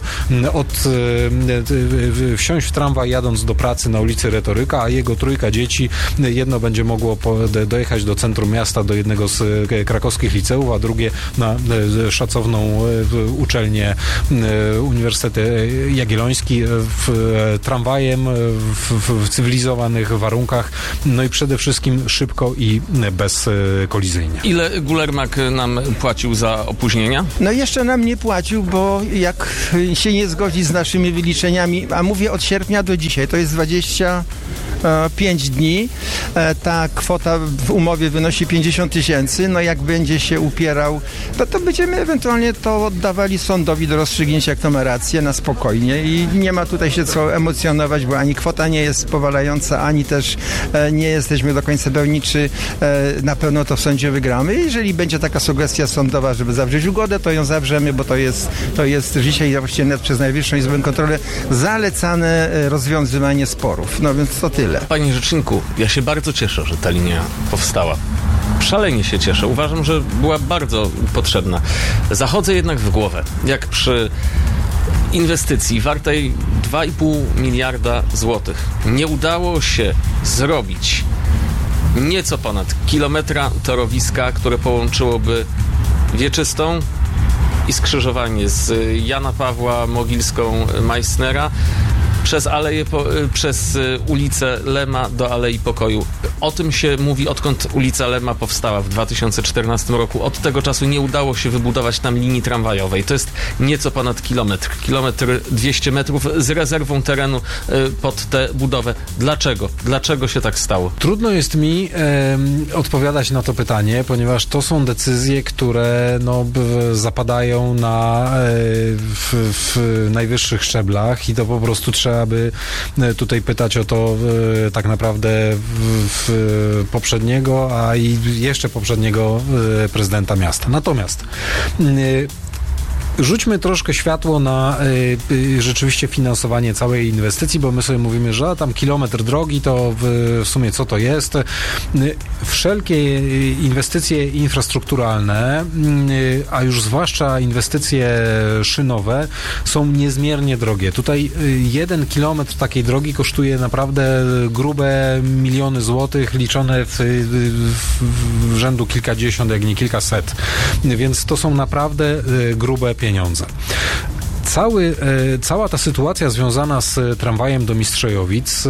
wsiąść w tramwaj jadąc do pracy na ulicy Retoryka, a jego trójka dzieci, jedno będzie mogło dojechać do centrum miasta, do jednego z krakowskich liceów, a drugie szacowną uczelnię Uniwersytet Jagielloński tramwajem w cywilizowanych warunkach, no i przede wszystkim szybko i bezkolizyjnie. Ile Gulermak nam płacił za opóźnienia? No jeszcze nam nie płacił, bo jak się nie zgodzi z naszymi wyliczeniami, a mówię od sierpnia do dzisiaj, to jest 25 dni, ta kwota w umowie wynosi 50 000, no jak będzie się upierał, to będziemy ewentualnie to oddawali sądowi do rozstrzygnięcia, jak to ma rację, na spokojnie i nie ma tutaj się co emocjonować, bo ani kwota nie jest powalająca, ani też nie jesteśmy do końca pewni, czy na pewno to w sądzie wygramy. Jeżeli będzie taka sugestia sądowa, żeby zawrzeć ugodę, to ją zawrzemy, bo to jest dzisiaj właściwie nawet przez Najwyższą Izbę Kontroli zalecane rozwiązywanie sporów. No więc to tyle. Panie rzeczniku, ja się bardzo cieszę, że ta linia powstała. Szalenie się cieszę. Uważam, że była bardzo potrzebna. Zachodzę jednak w głowę, jak przy inwestycji wartej 2,5 miliarda złotych nie udało się zrobić nieco ponad kilometra torowiska, które połączyłoby Wieczystą i skrzyżowanie z Jana Pawła Mogilską Meissnera przez ulicę Lema do Alei Pokoju. O tym się mówi, odkąd ulica Lema powstała w 2014 roku. Od tego czasu nie udało się wybudować tam linii tramwajowej. To jest nieco ponad kilometr 200 metrów z rezerwą terenu pod tę budowę. Dlaczego? Dlaczego się tak stało? Trudno jest mi odpowiadać na to pytanie, ponieważ to są decyzje, które zapadają w najwyższych szczeblach i to po prostu trzeba by tutaj pytać o to tak naprawdę poprzedniego, a i jeszcze poprzedniego prezydenta miasta. Natomiast rzućmy troszkę światło na rzeczywiście finansowanie całej inwestycji, bo my sobie mówimy, że tam kilometr drogi to w sumie co to jest. Wszelkie inwestycje infrastrukturalne, a już zwłaszcza inwestycje szynowe są niezmiernie drogie. Tutaj 1 kilometr takiej drogi kosztuje naprawdę grube miliony złotych, liczone w rzędu kilkadziesiąt, jak nie kilkaset. Więc to są naprawdę grube pieniądze. Cała ta sytuacja związana z tramwajem do Mistrzejowic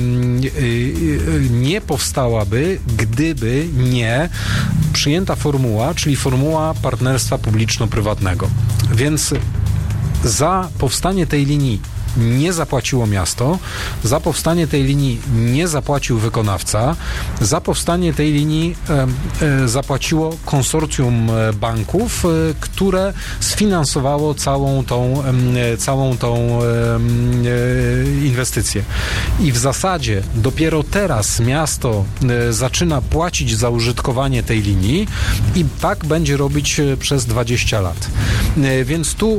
nie powstałaby, gdyby nie przyjęta formuła, czyli formuła partnerstwa publiczno-prywatnego. Więc za powstanie tej linii nie zapłaciło miasto, za powstanie tej linii nie zapłacił wykonawca, za powstanie tej linii zapłaciło konsorcjum banków, które sfinansowało całą tą inwestycję. I w zasadzie dopiero teraz miasto zaczyna płacić za użytkowanie tej linii i tak będzie robić przez 20 lat. Więc tu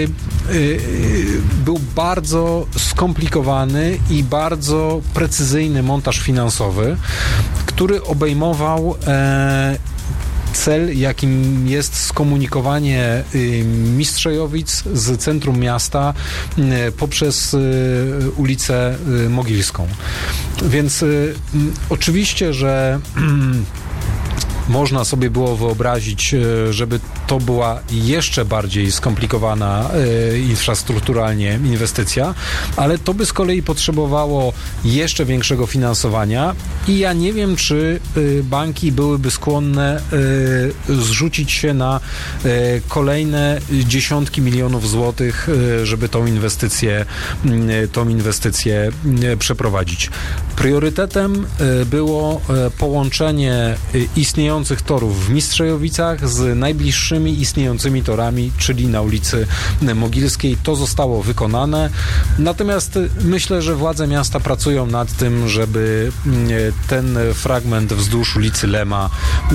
był bardzo skomplikowany i bardzo precyzyjny montaż finansowy, który obejmował cel, jakim jest skomunikowanie Mistrzejowic z centrum miasta poprzez ulicę Mogilską. Więc oczywiście, że można sobie było wyobrazić, żeby to była jeszcze bardziej skomplikowana infrastrukturalnie inwestycja, ale to by z kolei potrzebowało jeszcze większego finansowania i ja nie wiem, czy banki byłyby skłonne zrzucić się na kolejne dziesiątki milionów złotych, żeby tą inwestycję przeprowadzić. Priorytetem było połączenie istniejących torów w Mistrzejowicach z najbliższymi istniejącymi torami, czyli na ulicy Mogilskiej. To zostało wykonane. Natomiast myślę, że władze miasta pracują nad tym, żeby ten fragment wzdłuż ulicy Lema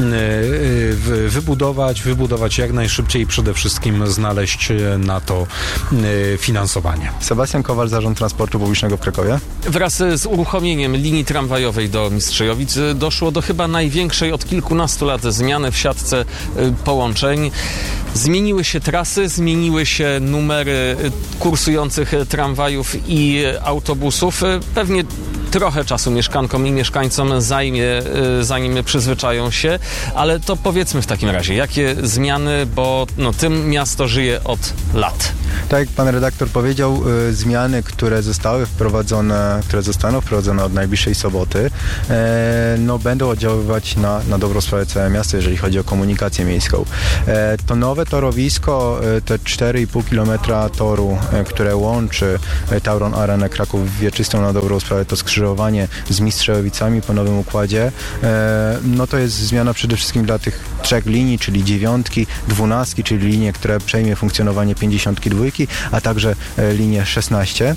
wybudować jak najszybciej i przede wszystkim znaleźć na to finansowanie. Sebastian Kowal, Zarząd Transportu Publicznego w Krakowie. Wraz z uruchomieniem linii tramwajowej do Mistrzejowic doszło do chyba największej od kilkunastu lat zmiany w siatce połączeń. Zmieniły się trasy, zmieniły się numery kursujących tramwajów i autobusów. Pewnie trochę czasu mieszkankom i mieszkańcom zajmie, zanim przyzwyczają się, ale to powiedzmy w takim razie, jakie zmiany, bo tym miasto żyje od lat. Tak jak pan redaktor powiedział, zmiany, które zostaną wprowadzone od najbliższej soboty, będą oddziaływać na dobrą sprawę całe miasto, jeżeli chodzi o komunikację miejską. To nowe torowisko, te 4,5 km toru, które łączy Tauron Arenę Kraków Wieczystą na dobrą sprawę, to skrzyżowanie z Mistrzejowicami po nowym układzie, to jest zmiana przede wszystkim dla tych 3 linii, czyli 9, 12, czyli linie, które przejmie funkcjonowanie 52, a także linię 16.